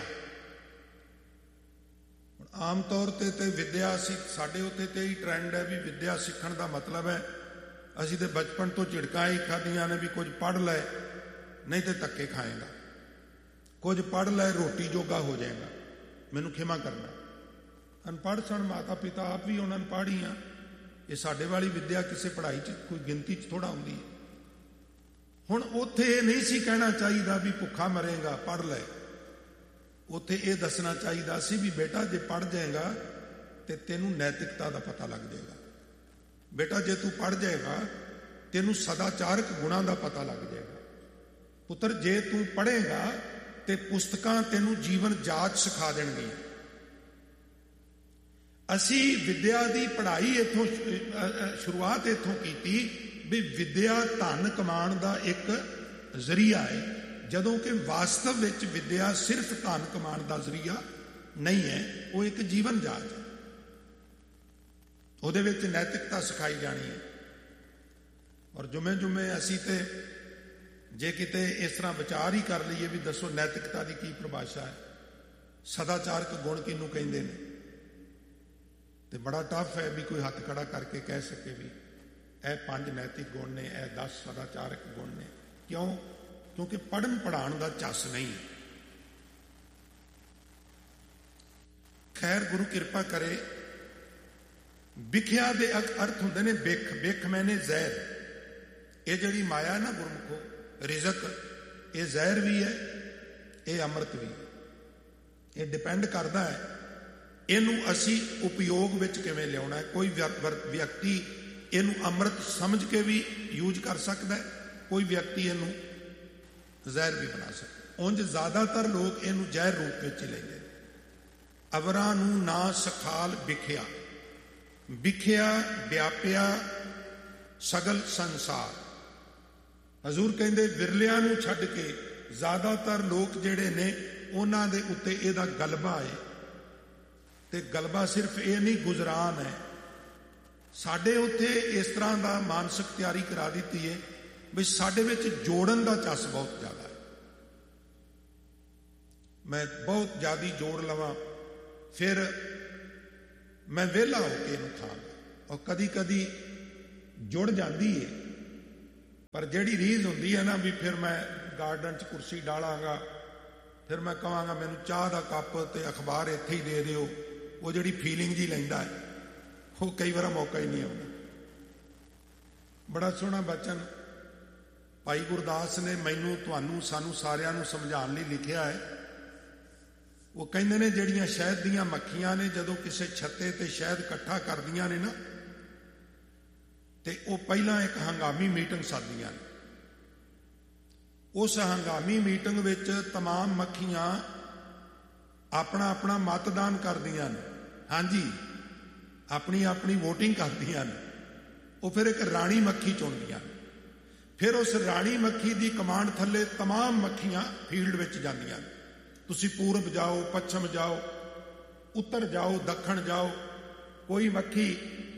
ਆਮ ਤੌਰ ਤੇ ਤੇ ਵਿਦਿਆ ਸੀ ਸਾਡੇ ਉੱਤੇ ਤੇ ਹੀ ਟ੍ਰੈਂਡ ਹੈ ਵੀ ਵਿਦਿਆ ਸਿੱਖਣ ਦਾ ਮਤਲਬ ਹੈ ਅਸੀਂ ਤੇ ਬਚਪਨ ਤੋਂ ਝਿੜਕਾਂ ਹੀ ਖਾਧੀਆਂ ਨੇ ਵੀ ਕੁਝ ਪੜ੍ਹ ਲੈ ਨਹੀਂ ਤੇ ਧੱਕੇ ਖਾਏਗਾ, ਕੁਝ ਪੜ੍ਹ ਲੈ ਰੋਟੀ ਜੋਗਾ ਹੋ ਜਾਏਗਾ। ਮੈਨੂੰ ਖਿਮਾ ਕਰਨਾ, ਅਨਪੜ੍ਹ ਸਨ ਮਾਤਾ ਪਿਤਾ, ਆਪ ਵੀ ਉਹਨਾਂ ਅਨਪੜ੍ਹ ਹੀ ਆ। ਇਹ ਸਾਡੇ ਵਾਲੀ ਵਿਦਿਆ ਕਿਸੇ ਪੜ੍ਹਾਈ 'ਚ ਕੋਈ ਗਿਣਤੀ 'ਚ ਥੋੜਾ ਹੁੰਦੀ ਹੈ। ਹੁਣ ਉੱਥੇ ਇਹ ਨਹੀਂ ਸੀ ਕਹਿਣਾ ਚਾਹੀਦਾ ਵੀ ਭੁੱਖਾ ਮਰੇਗਾ ਪੜ੍ਹ ਲੈ, ਉੱਥੇ ਇਹ ਦੱਸਣਾ ਚਾਹੀਦਾ ਸੀ ਵੀ ਬੇਟਾ ਜੇ ਪੜ੍ਹ ਜਾਏਗਾ ਤੇ ਤੈਨੂੰ ਨੈਤਿਕਤਾ ਦਾ ਪਤਾ ਲੱਗ ਜਾਏਗਾ, ਬੇਟਾ ਜੇ ਤੂੰ ਪੜ੍ਹ ਜਾਏਗਾ ਤੈਨੂੰ ਸਦਾਚਾਰਕ ਗੁਣਾਂ ਦਾ ਪਤਾ ਲੱਗ ਜਾਏਗਾ, ਪੁੱਤਰ ਜੇ ਤੂੰ ਪੜ੍ਹੇਗਾ ਤੇ ਪੁਸਤਕਾਂ ਤੈਨੂੰ ਜੀਵਨ ਜਾਚ ਸਿਖਾ ਦੇਣਗੀਆਂ। ਅਸੀਂ ਵਿਦਿਆ ਦੀ ਪੜ੍ਹਾਈ ਇੱਥੋਂ ਸ਼ੁਰੂਆਤ ਇੱਥੋਂ ਕੀਤੀ ਵੀ ਵਿਦਿਆ ਧਨ ਕਮਾਉਣ ਦਾ ਇੱਕ ਜ਼ਰੀਆ ਹੈ, ਜਦੋਂ ਕਿ ਵਾਸਤਵ ਵਿੱਚ ਵਿਦਿਆ ਸਿਰਫ ਧਨ ਕਮਾਉਣ ਦਾ ਜ਼ਰੀਆ ਨਹੀਂ ਹੈ, ਉਹ ਇੱਕ ਜੀਵਨ ਜਾਚ ਹੈ, ਉਹਦੇ ਵਿੱਚ ਨੈਤਿਕਤਾ ਸਿਖਾਈ ਜਾਣੀ ਹੈ। ਔਰ ਜੁਮੇ ਜੁਮੇ ਅਸੀਂ ਤੇ ਜੇ ਕਿਤੇ ਇਸ ਤਰ੍ਹਾਂ ਵਿਚਾਰ ਹੀ ਕਰ ਲਈਏ ਵੀ ਦੱਸੋ ਨੈਤਿਕਤਾ ਦੀ ਕੀ ਪਰਿਭਾਸ਼ਾ ਹੈ, ਸਦਾਚਾਰਕ ਗੁਣ ਕਿਹਨੂੰ ਕਹਿੰਦੇ ਨੇ, ਤੇ ਬੜਾ ਟਫ ਹੈ ਵੀ ਕੋਈ ਹੱਥ ਖੜਾ ਕਰਕੇ ਕਹਿ ਸਕੇ ਵੀ ਇਹ ਪੰਜ ਨੈਤਿਕ ਗੁਣ ਨੇ, ਇਹ ਦਸ ਸਦਾਚਾਰਕ ਗੁਣ ਨੇ। ਕਿਉਂ? ਕਿਉਂਕਿ ਪੜ੍ਹਨ ਪੜ੍ਹਾਉਣ ਦਾ ਚੱਸ ਨਹੀਂ। ਖੈਰ ਗੁਰੂ ਕਿਰਪਾ ਕਰੇ। ਵਿਖਿਆ ਦੇ ਅਰਥ ਹੁੰਦੇ ਨੇ ਬਿਖ, ਬਿਖ ਮੈਨੇ ਜ਼ਹਿਰ। ਇਹ ਜਿਹੜੀ ਮਾਇਆ ਨਾ ਗੁਰਮੁਖੋ, ਰਿਜ਼ਕ, ਇਹ ਜ਼ਹਿਰ ਵੀ ਹੈ, ਇਹ ਅੰਮ੍ਰਿਤ ਵੀ ਹੈ। ਇਹ ਡਿਪੈਂਡ ਕਰਦਾ ਹੈ ਇਹਨੂੰ ਅਸੀਂ ਉਪਯੋਗ ਵਿੱਚ ਕਿਵੇਂ ਲਿਆਉਣਾ ਹੈ। ਕੋਈ ਵਿਅਕਤੀ ਇਹਨੂੰ ਅੰਮ੍ਰਿਤ ਸਮਝ ਕੇ ਵੀ ਯੂਜ਼ ਕਰ ਸਕਦਾ ਹੈ, ਕੋਈ ਵਿਅਕਤੀ ਇਹਨੂੰ ਜ਼ਹਿਰ ਵੀ ਬਣਾ ਸਕਦਾ। ਉਂਝ ਜ਼ਿਆਦਾਤਰ ਲੋਕ ਇਹਨੂੰ ਜ਼ਹਿਰ ਰੂਪ ਵਿੱਚ ਹੀ ਲੈਂਦੇ ਨੇ। ਅਵਰਾਂ ਨੂੰ ਨਾ ਸਖਾਲ ਵਿਖਿਆ, ਵਿਖਿਆ ਵਿਆਪਿਆ ਸਗਲ ਸੰਸਾਰ। ਹਜ਼ੂਰ ਕਹਿੰਦੇ ਵਿਰਲਿਆਂ ਨੂੰ ਛੱਡ ਕੇ ਜ਼ਿਆਦਾਤਰ ਲੋਕ ਜਿਹੜੇ ਨੇ ਉਹਨਾਂ ਦੇ ਉੱਤੇ ਇਹਦਾ ਗਲਬਾ ਹੈ। ਤੇ ਗਲਬਾ ਸਿਰਫ ਇਹ ਨਹੀਂ ਗੁਜ਼ਰਾਨ ਹੈ, ਸਾਡੇ ਉੱਤੇ ਇਸ ਤਰ੍ਹਾਂ ਦਾ ਮਾਨਸਿਕ ਤਿਆਰੀ ਕਰਾ ਦਿੱਤੀ ਹੈ ਵੀ ਸਾਡੇ ਵਿੱਚ ਜੋੜਨ ਦਾ ਚੱਸ ਬਹੁਤ ਜ਼ਿਆਦਾ ਹੈ। ਮੈਂ ਬਹੁਤ ਜ਼ਿਆਦਾ ਜੋੜ ਲਵਾਂ ਫਿਰ ਮੈਂ ਵਿਹਲਾ ਹੋ ਕੇ ਇਹਨੂੰ ਖਾਂਗਾ। ਔਰ ਕਦੀ ਕਦੀ ਜੁੜ ਜਾਂਦੀ ਹੈ, ਪਰ ਜਿਹੜੀ ਰੀਝ ਹੁੰਦੀ ਹੈ ਨਾ ਵੀ ਫਿਰ ਮੈਂ ਗਾਰਡਨ 'ਚ ਕੁਰਸੀ ਡਾਲਾਂਗਾ, ਫਿਰ ਮੈਂ ਕਹਾਂਗਾ ਮੈਨੂੰ ਚਾਹ ਦਾ ਕੱਪ ਤੇ ਅਖਬਾਰ ਇੱਥੇ ਹੀ ਦੇ ਦਿਓ, ਉਹ ਜਿਹੜੀ ਫੀਲਿੰਗ ਜੀ ਲੈਂਦਾ ਹੈ ਉਹ ਕਈ ਵਾਰ ਮੌਕਾ ਹੀ ਨਹੀਂ ਆਉਂਦਾ। ਬੜਾ ਸੋਹਣਾ ਬਚਨ ਭਾਈ ਗੁਰਦਾਸ ਨੇ ਮੈਨੂੰ, ਤੁਹਾਨੂੰ, ਸਾਨੂੰ ਸਾਰਿਆਂ ਨੂੰ ਸਮਝਾਉਣ ਲਈ ਲਿਖਿਆ ਹੈ। ਉਹ ਕਹਿੰਦੇ ਨੇ ਜਿਹੜੀਆਂ ਸ਼ਹਿਦ ਦੀਆਂ ਮੱਖੀਆਂ ਨੇ ਜਦੋਂ ਕਿਸੇ ਛੱਤੇ ਤੇ ਸ਼ਹਿਦ ਇਕੱਠਾ ਕਰਦੀਆਂ ਨੇ ਨਾ, ਤੇ ਉਹ ਪਹਿਲਾਂ ਇੱਕ ਹੰਗਾਮੀ ਮੀਟਿੰਗ ਸੱਦਦੀਆਂ ਨੇ। ਉਸ ਹੰਗਾਮੀ ਮੀਟਿੰਗ ਵਿੱਚ तमाम ਮੱਖੀਆਂ ਆਪਣਾ ਆਪਣਾ ਮਤਦਾਨ ਕਰਦੀਆਂ ਨੇ, ਹਾਂਜੀ ਆਪਣੀ ਆਪਣੀ ਵੋਟਿੰਗ ਕਰਦੀਆਂ ਨੇ। ਉਹ ਫਿਰ ਇੱਕ ਰਾਣੀ ਮੱਖੀ ਚੁਣਦੀਆਂ ਨੇ। ਫਿਰ ਉਸ ਰਾਣੀ ਮੱਖੀ ਦੀ ਕਮਾਂਡ ਥੱਲੇ तमाम ਮੱਖੀਆਂ ਫੀਲਡ ਵਿੱਚ ਜਾਂਦੀਆਂ ਨੇ। ਤੁਸੀਂ ਪੂਰਬ ਜਾਓ, ਪੱਛਮ ਜਾਓ, ਉੱਤਰ ਜਾਓ, ਦੱਖਣ ਜਾਓ। ਕੋਈ ਮੱਖੀ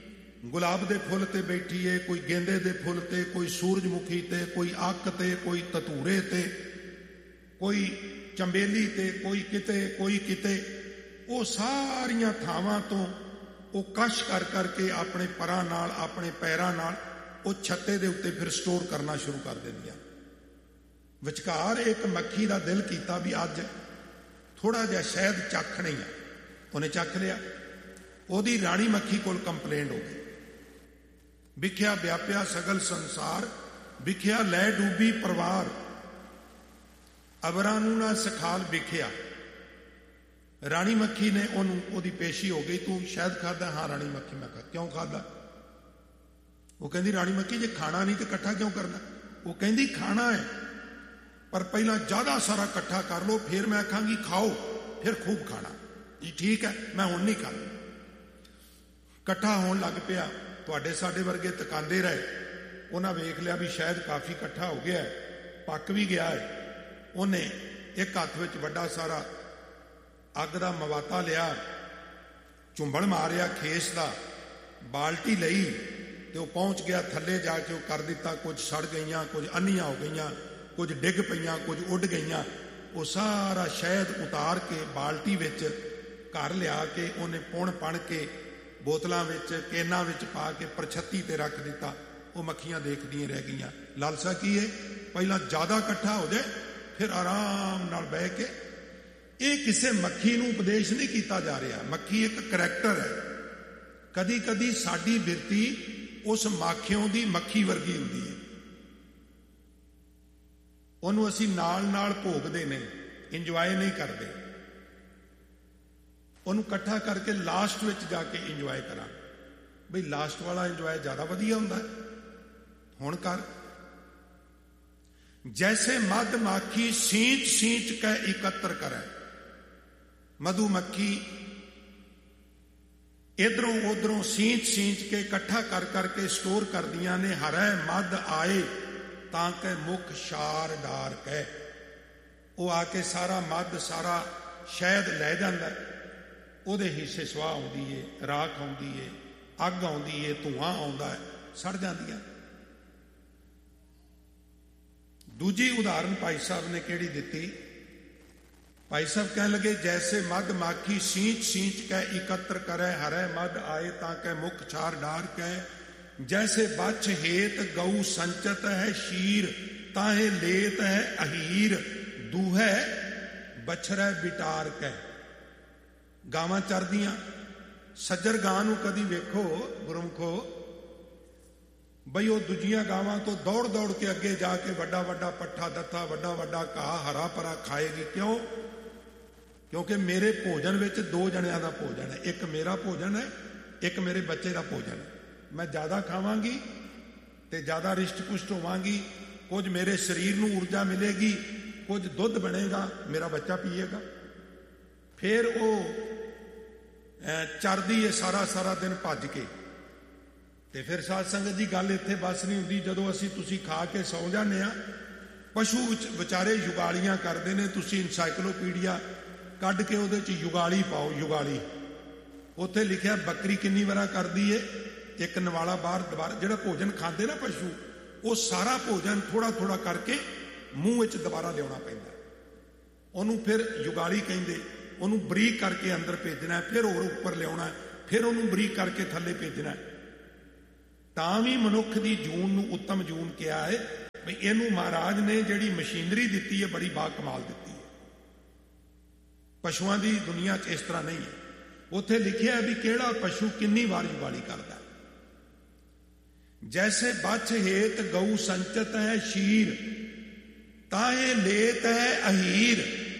ਗੁਲਾਬ ਦੇ ਫੁੱਲ ਤੇ ਬੈਠੀ ਏ, ਕੋਈ ਗੇਂਦੇ ਦੇ ਫੁੱਲ ਤੇ, ਕੋਈ ਸੂਰਜਮੁਖੀ ਤੇ, ਕੋਈ ਅੱਕ ਤੇ, ਕੋਈ ਧਤੂਰੇ ਤੇ, ਕੋਈ ਚੰਬੇਲੀ ਤੇ, ਕੋਈ ਕਿਤੇ ਕੋਈ ਕਿਤੇ। ਉਹ ਸਾਰੀਆਂ ਥਾਵਾਂ ਤੋਂ ਉਹ ਕਸ਼ ਕਰ ਕਰਕੇ ਆਪਣੇ ਪਰਾਂ ਨਾਲ, ਆਪਣੇ ਪੈਰਾਂ ਨਾਲ ਉਹ ਛੱਤੇ ਦੇ ਉੱਤੇ ਫਿਰ ਸਟੋਰ ਕਰਨਾ ਸ਼ੁਰੂ ਕਰ ਦਿੰਦੀਆਂ। ਵਿਚਕਾਰ ਇੱਕ ਮੱਖੀ ਦਾ ਦਿਲ ਕੀਤਾ ਵੀ ਅੱਜ ਥੋੜਾ ਜਿਹਾ ਸ਼ਹਿਦ ਚੱਖਣੀ ਆ, ਉਹਨੇ ਚੱਖ ਲਿਆ। ਉਹਦੀ ਰਾਣੀ ਮੱਖੀ ਕੋਲ ਕੰਪਲੇਂਟ ਹੋ ਗਈ, ਵਿਖਿਆ ਵਿਆਪਿਆ ਸਗਲ ਸੰਸਾਰ, ਵਿਖਿਆ ਲੈ ਡੂਬੀ ਪਰਿਵਾਰ, ਅਬਰਾਂ ਨੂੰ ਨਾ ਸਖਾਲ ਵਿਖਿਆ। ਰਾਣੀ ਮੱਖੀ ਨੇ ਉਹਨੂੰ, ਉਹਦੀ ਪੇਸ਼ੀ ਹੋ ਗਈ, ਤੂੰ ਸ਼ਹਿਦ ਖਾਦਾ? ਹਾਂ ਰਾਣੀ ਮੱਖੀ। ਮੈਂ ਕਿਹਾ ਕਿਉਂ ਖਾਦਾ? ਉਹ ਕਹਿੰਦੀ ਰਾਣੀ ਮੱਖੀ ਜੇ ਖਾਣਾ ਨਹੀਂ ਤੇ ਇਕੱਠਾ ਕਿਉਂ ਕਰਨਾ? ਉਹ ਕਹਿੰਦੀ ਖਾਣਾ ਹੈ ਪਰ ਪਹਿਲਾਂ ਜ਼ਿਆਦਾ ਸਾਰਾ ਇਕੱਠਾ ਕਰ ਲਓ, ਫਿਰ ਮੈਂ ਆਖਾਂਗੀ ਖਾਓ, ਫਿਰ ਖੂਬ ਖਾਣਾ। ਜੀ ਠੀਕ ਹੈ, ਮੈਂ ਹੁਣ ਨਹੀਂ ਖਾਂਦਾ। ਇਕੱਠਾ ਹੋਣ ਲੱਗ ਪਿਆ। ਤੁਹਾਡੇ ਸਾਡੇ ਵਰਗੇ ਤਕਾਂਦੇ ਰਹੇ, ਉਹਨਾਂ ਵੇਖ ਲਿਆ ਵੀ ਸ਼ਾਇਦ ਕਾਫੀ ਇਕੱਠਾ ਹੋ ਗਿਆ, ਪੱਕ ਵੀ ਗਿਆ ਹੈ। ਉਹਨੇ ਇੱਕ ਹੱਥ ਵਿੱਚ ਵੱਡਾ ਸਾਰਾ ਅੱਗ ਦਾ ਮਵਾਤਾ ਲਿਆ, ਝੁੰਬਣ ਮਾਰਿਆ ਖੇਸ ਦਾ, ਬਾਲਟੀ ਲਈ ਤੇ ਉਹ ਪਹੁੰਚ ਗਿਆ ਥੱਲੇ ਜਾ ਕੇ ਉਹ ਕਰ ਦਿੱਤਾ। ਕੁਝ ਸੜ ਗਈਆਂ, ਕੁਝ ਅੰਨੀਆਂ ਹੋ ਗਈਆਂ, ਕੁਝ ਡਿੱਗ ਪਈਆਂ, ਕੁਝ ਉੱਡ ਗਈਆਂ। ਉਹ ਸਾਰਾ ਸ਼ਹਿਦ ਉਤਾਰ ਕੇ ਬਾਲਟੀ ਵਿੱਚ ਘਰ ਲਿਆ ਕੇ ਉਹਨੇ ਪੁਣ ਪਣ ਕੇ ਬੋਤਲਾਂ ਵਿੱਚ, ਕੇਨਾਂ ਵਿੱਚ ਪਾ ਕੇ ਪਰਛੱਤੀ ਤੇ ਰੱਖ ਦਿੱਤਾ। ਉਹ ਮੱਖੀਆਂ ਦੇਖਦੀਆਂ ਰਹਿ ਗਈਆਂ। ਲਾਲਸਾ ਕੀ ਹੈ? ਪਹਿਲਾਂ ਜ਼ਿਆਦਾ ਇਕੱਠਾ ਹੋ ਜਾਏ, ਫਿਰ ਆਰਾਮ ਨਾਲ ਬਹਿ ਕੇ। ਇਹ ਕਿਸੇ ਮੱਖੀ ਨੂੰ ਉਪਦੇਸ਼ ਨਹੀਂ ਕੀਤਾ ਜਾ ਰਿਹਾ। ਮੱਖੀ ਇੱਕ ਕਰੈਕਟਰ ਹੈ। ਕਦੀ ਕਦੀ ਸਾਡੀ ਬਿਰਤੀ ਉਸ ਮਾਖਿਓਂ ਦੀ ਮੱਖੀ ਵਰਗੀ ਹੁੰਦੀ ਹੈ, ਉਹਨੂੰ ਅਸੀਂ ਨਾਲ ਨਾਲ ਭੋਗਦੇ ਨਹੀਂ, ਇੰਜੋਏ ਨਹੀਂ ਕਰਦੇ। ਉਹਨੂੰ ਇਕੱਠਾ ਕਰਕੇ ਲਾਸਟ ਵਿੱਚ ਜਾ ਕੇ ਇੰਜੋਏ ਕਰਾਂ। ਬਈ ਲਾਸਟ ਵਾਲਾ ਇੰਜੋਏ ਜ਼ਿਆਦਾ ਵਧੀਆ ਹੁੰਦਾ ਹੈ। ਹੁਣ ਕਰ। ਜੈਸੇ ਮਧ ਮਾਖੀ ਸੀਂਚ ਸੀਂਚ ਕੇ ਇਕੱਤਰ ਕਰੇ। ਮਧੂ ਮੱਖੀ ਇਧਰੋਂ ਉਧਰੋਂ ਸੀਂਚ ਸੀਂਚ ਕੇ ਇਕੱਠਾ ਕਰ ਕਰਕੇ ਸਟੋਰ ਕਰਦੀਆਂ ਨੇ। ਹਰੈ ਮਧ ਆਏ ਤਾਂ ਕਿ ਮੁਖ ਸ਼ਾਰ ਡਾਰ ਕਹਿ। ਉਹ ਆ ਕੇ ਸਾਰਾ ਮਧ, ਸਾਰਾ ਸ਼ਹਿਦ ਲੈ ਜਾਂਦਾ। ਉਹਦੇ ਹਿੱਸੇ ਸਵਾਹ ਆਉਂਦੀ ਏ, ਰਾਖ ਆਉਂਦੀ ਏ, ਅੱਗ ਆਉਂਦੀ ਏ, ਧੂਆਂ ਆਉਂਦਾ ਹੈ, ਸੜ ਜਾਂਦੀਆਂ। ਦੂਜੀ ਉਦਾਹਰਨ ਭਾਈ ਸਾਹਿਬ ਨੇ ਕਿਹੜੀ ਦਿੱਤੀ? ਭਾਈ ਸਾਹਿਬ ਕਹਿਣ ਲੱਗੇ, ਜੈਸੇ ਮਧ ਮਾਖੀ ਸੀਂਚ ਸੀਂਚ ਕੇ ਇਕੱਤਰ ਕਰੇ, ਹਰੇ ਮਧ ਆਏ ਤਾਂ ਕਿ ਮੁਖ ਛਾਰ ਡਾਰ ਕਹਿ। ਜੈਸੇ ਬਛ ਹੇਤ ਗਊ ਸੰਚਤ ਹੈ ਸ਼ੀਰ, ਤਾਹੇ ਲੇਤ ਹੈ ਅਹੀਰ, ਦੂਹੈ ਬਛਰੈ ਬਿਟਾਰ ਕਹਿ। ਗਾਵਾਂ ਚਰਦੀਆਂ, ਸੱਜਰ ਗਾਂ ਨੂੰ ਕਦੀ ਵੇਖੋ ਗੁਰਮਖੋ, ਬਈ ਉਹ ਦੂਜੀਆਂ ਗਾਵਾਂ ਤੋਂ ਦੌੜ ਦੌੜ ਕੇ ਅੱਗੇ ਜਾ ਕੇ ਵੱਡਾ ਵੱਡਾ ਪੱਠਾ ਦੱਥਾ, ਵੱਡਾ ਵੱਡਾ ਘਾਹ ਹਰਾ ਭਰਾ ਖਾਏਗੀ। ਕਿਉਂ? ਕਿਉਂਕਿ ਮੇਰੇ ਭੋਜਨ ਵਿੱਚ ਦੋ ਜਣਿਆਂ ਦਾ ਭੋਜਨ ਹੈ। ਇੱਕ ਮੇਰਾ ਭੋਜਨ ਹੈ, ਇੱਕ ਮੇਰੇ ਬੱਚੇ ਦਾ ਭੋਜਨ ਹੈ। ਮੈਂ ਜ਼ਿਆਦਾ ਖਾਵਾਂਗੀ ਤੇ ਜ਼ਿਆਦਾ ਰਿਸ਼ਟ ਪੁਸ਼ਟ ਹੋਵਾਂਗੀ, ਕੁਝ ਮੇਰੇ ਸਰੀਰ ਨੂੰ ਊਰਜਾ ਮਿਲੇਗੀ, ਕੁਝ ਦੁੱਧ ਬਣੇਗਾ, ਮੇਰਾ ਬੱਚਾ ਪੀਏਗਾ। ਫਿਰ ਉਹ ਚਰਦੀ ਹੈ ਸਾਰਾ ਸਾਰਾ ਦਿਨ ਭੱਜ ਕੇ। ਤੇ ਫਿਰ ਸਾਧ ਸੰਗਤ ਦੀ ਗੱਲ ਇੱਥੇ ਬਸ ਨਹੀਂ ਹੁੰਦੀ। ਜਦੋਂ ਅਸੀਂ ਤੁਸੀਂ ਖਾ ਕੇ ਸੌਂ ਜਾਂਦੇ ਆ, ਪਸ਼ੂ ਵਿਚਾਰੇ ਯੁਗਾਲੀਆਂ ਕਰਦੇ ਨੇ। ਤੁਸੀਂ ਇਨਸਾਈਕਲੋਪੀਡੀਆ ਕੱਢ ਕੇ ਉਹਦੇ 'ਚ ਯੁਗਾਲੀ ਪਾਓ, ਯੁਗਾਲੀ। ਉੱਥੇ ਲਿਖਿਆ ਬੱਕਰੀ ਕਿੰਨੀ ਵਾਰਾਂ ਕਰਦੀ ਏ, ਇੱਕ ਨਵਾਲਾ ਬਾਹਰ ਦੁਬਾਰਾ। ਜਿਹੜਾ ਭੋਜਨ ਖਾਂਦੇ ਨਾ ਪਸ਼ੂ, ਉਹ ਸਾਰਾ ਭੋਜਨ ਥੋੜਾ ਥੋੜਾ ਕਰਕੇ ਮੂੰਹ ਵਿੱਚ ਦੁਬਾਰਾ ਲਿਆਉਣਾ ਪੈਂਦਾ। ਉਹਨੂੰ ਫਿਰ ਯੁਗਾਲੀ ਕਹਿੰਦੇ। ਉਹਨੂੰ ਬਰੀਕ ਕਰਕੇ ਅੰਦਰ ਭੇਜਣਾ, ਫਿਰ ਹੋਰ ਉੱਪਰ ਲਿਆਉਣਾ, ਫਿਰ ਉਹਨੂੰ ਬਰੀਕ ਕਰਕੇ ਥੱਲੇ ਭੇਜਣਾ। ਤਾਂ ਵੀ ਮਨੁੱਖ ਦੀ ਜੂਨ ਨੂੰ ਉੱਤਮ ਜੂਨ ਕਿਹਾ ਹੈ। ਵੀ ਇਹਨੂੰ ਮਹਾਰਾਜ ਨੇ ਜਿਹੜੀ ਮਸ਼ੀਨਰੀ ਦਿੱਤੀ ਹੈ, ਬੜੀ ਬਾ ਕਮਾਲ ਦਿੱਤੀ ਹੈ। ਪਸ਼ੂਆਂ ਦੀ ਦੁਨੀਆ 'ਚ ਇਸ ਤਰ੍ਹਾਂ ਨਹੀਂ ਹੈ। ਉੱਥੇ ਲਿਖਿਆ ਵੀ ਕਿਹੜਾ ਪਸ਼ੂ ਕਿੰਨੀ ਵਾਰ ਯੁਗਾਲੀ ਕਰਦਾ। ਜੈਸੇ ਬਛ ਹੇਤ ਗਊ ਸੰਚਤ ਹੈ ਸ਼ੀਰ, ਤਾਹੇ ਲੇਤ ਹੈ ਅਹੀਰ,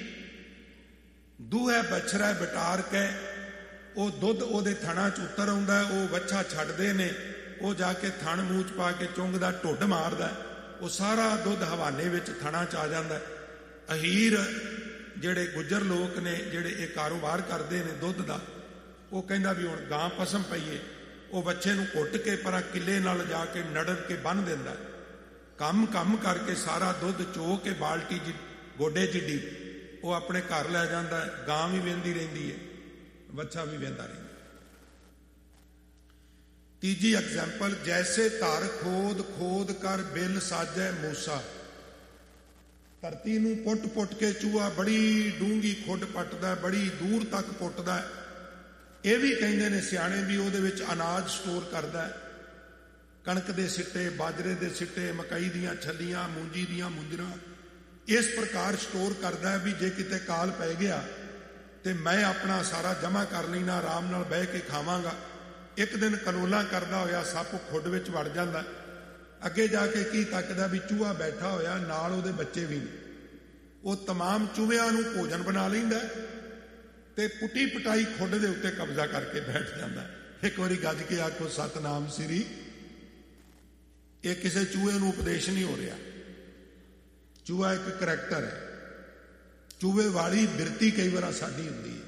ਦੂਹੈ ਬਛਰੈ ਬਿਟਾਰ ਕਹਿ। ਉਹ ਦੁੱਧ ਉਹਦੇ ਥਣਾ 'ਚ ਉਤਰ ਆਉਂਦਾ, ਉਹ ਵੱਛਾ ਛੱਡਦੇ ਨੇ, ਉਹ ਜਾ ਕੇ ਥਣ ਮੂੰਹ 'ਚ ਪਾ ਕੇ ਚੁੰਗਦਾ, ਢੁੱਡ ਮਾਰਦਾ, ਉਹ ਸਾਰਾ ਦੁੱਧ ਹਵਾਨੇ ਵਿੱਚ ਥਣਾ 'ਚ ਆ ਜਾਂਦਾ। ਅਹੀਰ ਜਿਹੜੇ ਗੁੱਜਰ ਲੋਕ ਨੇ, ਜਿਹੜੇ ਇਹ ਕਾਰੋਬਾਰ ਕਰਦੇ ਨੇ ਦੁੱਧ ਦਾ, ਉਹ ਕਹਿੰਦਾ ਵੀ ਹੁਣ ਗਾਂ ਪਸਮ ਪਈਏ। ਉਹ ਬੱਚੇ ਨੂੰ ਘੁੱਟ ਕੇ ਪਰਾਂ ਕਿੱਲੇ ਨਾਲ ਜਾ ਕੇ ਨੜਨ ਕੇ ਬੰਨ੍ਹ ਦਿੰਦਾ। ਕੰਮ ਕੰਮ ਕਰਕੇ ਸਾਰਾ ਦੁੱਧ ਚੋ ਕੇ ਬਾਲਟੀ 'ਚ ਗੋਡੇ ਜਿੱਡੀ ਉਹ ਆਪਣੇ ਘਰ ਲੈ ਜਾਂਦਾ। ਗਾਂ ਵੀ ਵਹਿੰਦੀ ਰਹਿੰਦੀ ਹੈ, ਬੱਚਾ ਵੀ ਵਹਿੰਦਾ ਰਹਿੰਦਾ। ਤੀਜੀ ਐਗਜ਼ਾਮਪਲ, ਜੈਸੇ ਧਰ ਖੋਦ ਖੋਦ ਕਰ ਬਿਲ ਸਾਜੈ ਮੂਸਾ। ਧਰਤੀ ਨੂੰ ਪੁੱਟ ਪੁੱਟ ਕੇ ਚੂਹਾ ਬੜੀ ਡੂੰਘੀ ਖੁੱਡ ਪੱਟਦਾ, ਬੜੀ ਦੂਰ ਤੱਕ ਪੁੱਟਦਾ। ਇਹ ਵੀ ਕਹਿੰਦੇ ਨੇ ਸਿਆਣੇ ਵੀ ਉਹਦੇ ਵਿੱਚ ਅਨਾਜ ਸਟੋਰ ਕਰਦਾ, ਕਣਕ ਦੇ ਸਿੱਟੇ, ਬਾਜਰੇ ਦੇ ਸਿੱਟੇ, ਮਕਈ ਦੀਆਂ ਛੱਲੀਆਂ, ਮੂੰਜੀ ਦੀਆਂ ਮੁੰਜਰਾਂ, ਇਸ ਪ੍ਰਕਾਰ ਸਟੋਰ ਕਰਦਾ ਵੀ ਜੇ ਕਿਤੇ ਕਾਲ ਪੈ ਗਿਆ ਤੇ ਮੈਂ ਆਪਣਾ ਸਾਰਾ ਜਮ੍ਹਾਂ ਕਰ ਲੈਣਾ, ਆਰਾਮ ਨਾਲ ਬਹਿ ਕੇ ਖਾਵਾਂਗਾ। ਇੱਕ ਦਿਨ ਕਲੋਲਾ ਕਰਦਾ ਹੋਇਆ ਸੱਪ ਖੁੱਡ ਵਿੱਚ ਵੜ ਜਾਂਦਾ, ਅੱਗੇ ਜਾ ਕੇ ਕੀ ਤੱਕਦਾ ਵੀ ਚੂਹਾ ਬੈਠਾ ਹੋਇਆ, ਨਾਲ ਉਹਦੇ ਬੱਚੇ ਵੀ ਨੇ। ਉਹ ਤਮਾਮ ਚੂਹਿਆਂ ਨੂੰ ਭੋਜਨ ਬਣਾ ਲੈਂਦਾ ਤੇ ਪੁੱਟੀ ਪਟਾਈ ਖੁੱਡ ਦੇ ਉੱਤੇ ਕਬਜ਼ਾ ਕਰਕੇ ਬੈਠ ਜਾਂਦਾ। ਇੱਕ ਵਾਰੀ ਗੱਜ ਕੇ ਆਖੋ ਸਤਨਾਮ ਸ੍ਰੀ। ਇਹ ਕਿਸੇ ਚੂਹੇ ਨੂੰ ਉਪਦੇਸ਼ ਨਹੀਂ ਹੋ ਰਿਹਾ। ਚੂਹਾ ਇੱਕ ਕਰੈਕਟਰ ਹੈ। ਚੂਹੇ ਵਾਲੀ ਬਿਰਤੀ ਕਈ ਵਾਰ ਸਾਡੀ ਹੁੰਦੀ ਹੈ।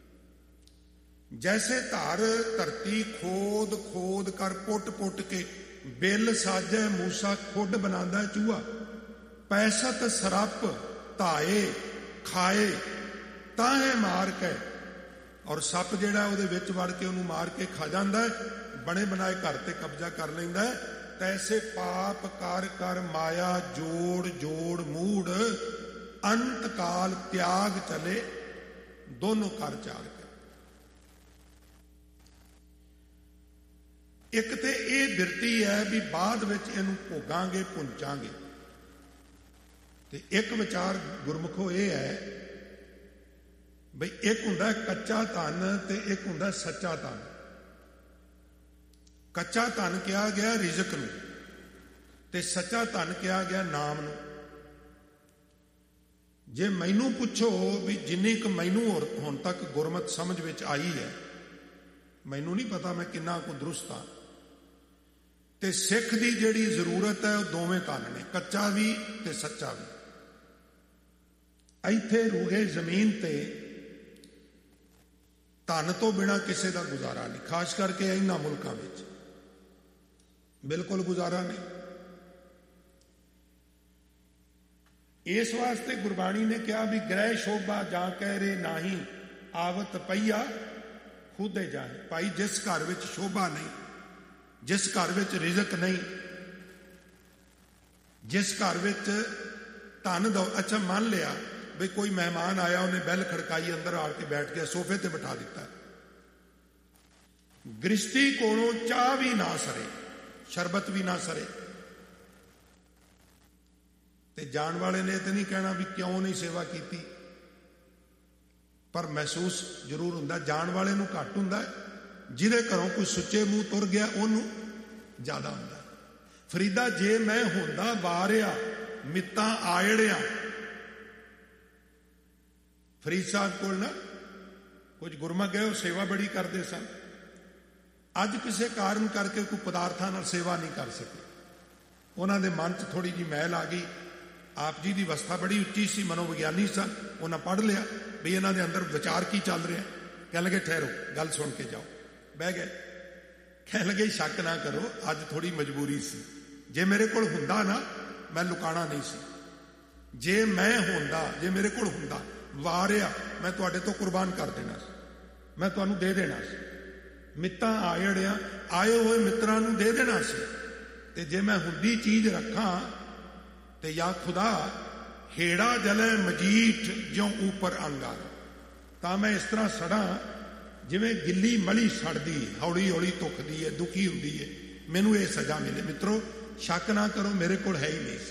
ਜੈਸੇ ਧਰ ਧਰਤੀ ਖੋਦ ਖੋਦ ਕਰ ਪੁੱਟ ਪੁੱਟ ਕੇ ਬਿੱਲ ਸਾਜੈ ਮੂਸਾ, ਖੁੱਡ ਬਣਾਉਂਦਾ ਚੂਹਾ। ਪੈਸਤ ਸਰਪ ਧਾਏ ਖਾਏ ਤਾਹੇ ਮਾਰ ਕੇ, ਔਰ ਸੱਪ ਜਿਹੜਾ ਉਹਦੇ ਵਿੱਚ ਵੜ ਕੇ ਉਹਨੂੰ ਮਾਰ ਕੇ ਖਾ ਜਾਂਦਾ ਹੈ, ਬਣੇ ਬਣਾਏ ਘਰ ਤੇ ਕਬਜ਼ਾ ਕਰ ਲੈਂਦਾ ਹੈ। ਤੈਸੇ ਪਾਪ ਕਰ ਕਰ ਮਾਇਆ ਜੋੜ ਜੋੜ ਮੂੜ, ਅੰਤ ਕਾਲ ਤਿਆਗ ਚਲੇ ਦੋਨੋਂ ਕਰ ਚਾਲ ਕੇ। ਇੱਕ ਤੇ ਇਹ ਬਿਰਤੀ ਹੈ ਵੀ ਬਾਅਦ ਵਿੱਚ ਇਹਨੂੰ ਭੋਗਾਂਗੇ, ਪੁੰਚਾਂਗੇ। ਤੇ ਇੱਕ ਵਿਚਾਰ ਗੁਰਮੁਖੋ ਇਹ ਹੈ ਬਈ ਇੱਕ ਹੁੰਦਾ ਕੱਚਾ ਧਨ ਤੇ ਇੱਕ ਹੁੰਦਾ ਸੱਚਾ ਧਨ। ਕੱਚਾ ਧਨ ਕਿਹਾ ਗਿਆ ਰਿਜ਼ਕ ਨੂੰ ਤੇ ਸੱਚਾ ਧਨ ਕਿਹਾ ਗਿਆ ਨਾਮ ਨੂੰ। ਜੇ ਮੈਨੂੰ ਪੁੱਛੋ ਵੀ ਜਿੰਨੀ ਕੁ ਮੈਨੂੰ ਹੁਣ ਤੱਕ ਗੁਰਮਤਿ ਸਮਝ ਵਿੱਚ ਆਈ ਹੈ, ਮੈਨੂੰ ਨਹੀਂ ਪਤਾ ਮੈਂ ਕਿੰਨਾ ਕੁ ਦਰੁਸਤ ਹਾਂ, ਤੇ ਸਿੱਖ ਦੀ ਜਿਹੜੀ ਜ਼ਰੂਰਤ ਹੈ ਉਹ ਦੋਵੇਂ ਧਨ ਨੇ, ਕੱਚਾ ਵੀ ਤੇ ਸੱਚਾ ਵੀ। ਇੱਥੇ ਰੂਹੇ ਜ਼ਮੀਨ ਤੇ ਧਨ ਤੋਂ ਬਿਨਾਂ ਕਿਸੇ ਦਾ ਗੁਜ਼ਾਰਾ ਨਹੀਂ, ਖਾਸ ਕਰਕੇ ਇਹਨਾਂ ਮੁਲਕਾਂ ਵਿੱਚ ਬਿਲਕੁਲ ਗੁਜ਼ਾਰਾ ਨਹੀਂ। ਇਸ ਵਾਸਤੇ ਗੁਰਬਾਣੀ ਨੇ ਕਿਹਾ ਵੀ ਗ੍ਰਹਿ ਸ਼ੋਭਾ ਜਾਂ ਕਹਿ ਰੇ ਨਾਹੀ, ਆਵਤ ਪਈਆ ਖੁਦੇ ਜਾਏ। ਭਾਈ ਜਿਸ ਘਰ ਵਿੱਚ ਸ਼ੋਭਾ ਨਹੀਂ, ਜਿਸ ਘਰ ਵਿੱਚ ਰਿਜ਼ਕ ਨਹੀਂ, ਜਿਸ ਘਰ ਵਿੱਚ ਧਨ ਦੋ, ਅੱਛਾ ਮੰਨ ਲਿਆ ਵੀ ਕੋਈ ਮਹਿਮਾਨ ਆਇਆ, ਉਹਨੇ ਬੈਲ ਖੜਕਾਈ, ਅੰਦਰ ਆ ਕੇ ਬੈਠ ਗਿਆ, ਸੋਫੇ ਤੇ ਬਿਠਾ ਦਿੱਤਾ, ਗ੍ਰਿਸ਼ਤੀ ਕੋਲੋਂ ਚਾਹ ਵੀ ਨਾ ਸਰੇ, ਸ਼ਰਬਤ ਵੀ ਨਾ ਸਰੇ, ਤੇ ਜਾਣ ਵਾਲੇ ਨੇ ਤੇ ਨਹੀਂ ਕਹਿਣਾ ਵੀ ਕਿਉਂ ਨਹੀਂ ਸੇਵਾ ਕੀਤੀ, ਪਰ ਮਹਿਸੂਸ ਜ਼ਰੂਰ ਹੁੰਦਾ। ਜਾਣ ਵਾਲੇ ਨੂੰ ਘੱਟ ਹੁੰਦਾ, ਜਿਹਦੇ ਘਰੋਂ ਕੋਈ ਸੁੱਚੇ ਮੂੰਹ ਤੁਰ ਗਿਆ ਉਹਨੂੰ ਜ਼ਿਆਦਾ ਹੁੰਦਾ। ਫਰੀਦਾ ਜੇ ਮੈਂ ਹੁੰਦਾ ਵਾਰਿਆ ਮਿੱਤਾਂ ਆਇੜਿਆ। ਫਰੀਦ ਸਾਹਿਬ ਕੋਲ ਨਾ ਕੁਝ ਗੁਰਮੁਖ ਗਏ, ਉਹ ਸੇਵਾ ਬੜੀ ਕਰਦੇ ਸਨ। ਅੱਜ ਕਿਸੇ ਕਾਰਨ ਕਰਕੇ ਕੋਈ ਪਦਾਰਥਾਂ ਨਾਲ ਸੇਵਾ ਨਹੀਂ ਕਰ ਸਕੇ। ਉਹਨਾਂ ਦੇ ਮਨ 'ਚ ਥੋੜੀ ਜਿਹੀ ਮੈਲ ਆ ਗਈ। ਆਪ ਜੀ ਦੀ ਅਵਸਥਾ ਬੜੀ ਉੱਚੀ ਸੀ, ਮਨੋਵਿਗਿਆਨੀ ਸਨ। ਉਹਨਾਂ ਪੜ੍ਹ ਲਿਆ ਵੀ ਇਹਨਾਂ ਦੇ ਅੰਦਰ ਵਿਚਾਰ ਕੀ ਚੱਲ ਰਿਹਾ। ਕਹਿਣ ਲੱਗੇ ਠਹਿਰੋ, ਗੱਲ ਸੁਣ ਕੇ ਜਾਓ। ਬਹਿ ਗਏ। ਕਹਿਣ ਲੱਗੇ ਸ਼ੱਕ ਨਾ ਕਰੋ, ਅੱਜ ਥੋੜੀ ਮਜਬੂਰੀ ਸੀ। ਜੇ ਮੇਰੇ ਕੋਲ ਹੁੰਦਾ ਨਾ, ਮੈਂ ਲੁਕਾਣਾ ਨਹੀਂ ਸੀ। ਜੇ ਮੈਂ ਹੁੰਦਾ, ਜੇ ਮੇਰੇ ਕੋਲ ਹੁੰਦਾ ਵਾਰਿਆ, ਮੈਂ ਤੁਹਾਡੇ ਤੋਂ ਕੁਰਬਾਨ ਕਰ ਦੇਣਾ ਸੀ, ਮੈਂ ਤੁਹਾਨੂੰ ਦੇ ਦੇਣਾ ਸੀ। ਮਿੱਤਾਂ ਆਇੜਿਆ, ਆਏ ਹੋਏ ਮਿੱਤਰਾਂ ਨੂੰ ਦੇ ਦੇਣਾ ਸੀ। ਤੇ ਜੇ ਮੈਂ ਹੁੰਦੀ ਚੀਜ਼ ਰੱਖਾਂ ਤੇ ਯਾ ਖੁਦਾ ਹੇੜਾ ਜਲੇ ਮਜੀਠ ਜਿਉਂ ਉੱਪਰ ਅੰਗਾਰ, ਤਾਂ ਮੈਂ ਇਸ ਤਰ੍ਹਾਂ ਸੜਾਂ ਜਿਵੇਂ ਗਿੱਲੀ ਮਲੀ ਸੜਦੀ, ਹੌਲੀ ਹੌਲੀ ਧੁਖਦੀ ਹੈ, ਦੁਖੀ ਹੁੰਦੀ ਹੈ। ਮੈਨੂੰ ਇਹ ਸਜ਼ਾ ਮਿਲੇ। ਮਿੱਤਰੋ ਸ਼ੱਕ ਨਾ ਕਰੋ, ਮੇਰੇ ਕੋਲ ਹੈ ਹੀ ਨਹੀਂ।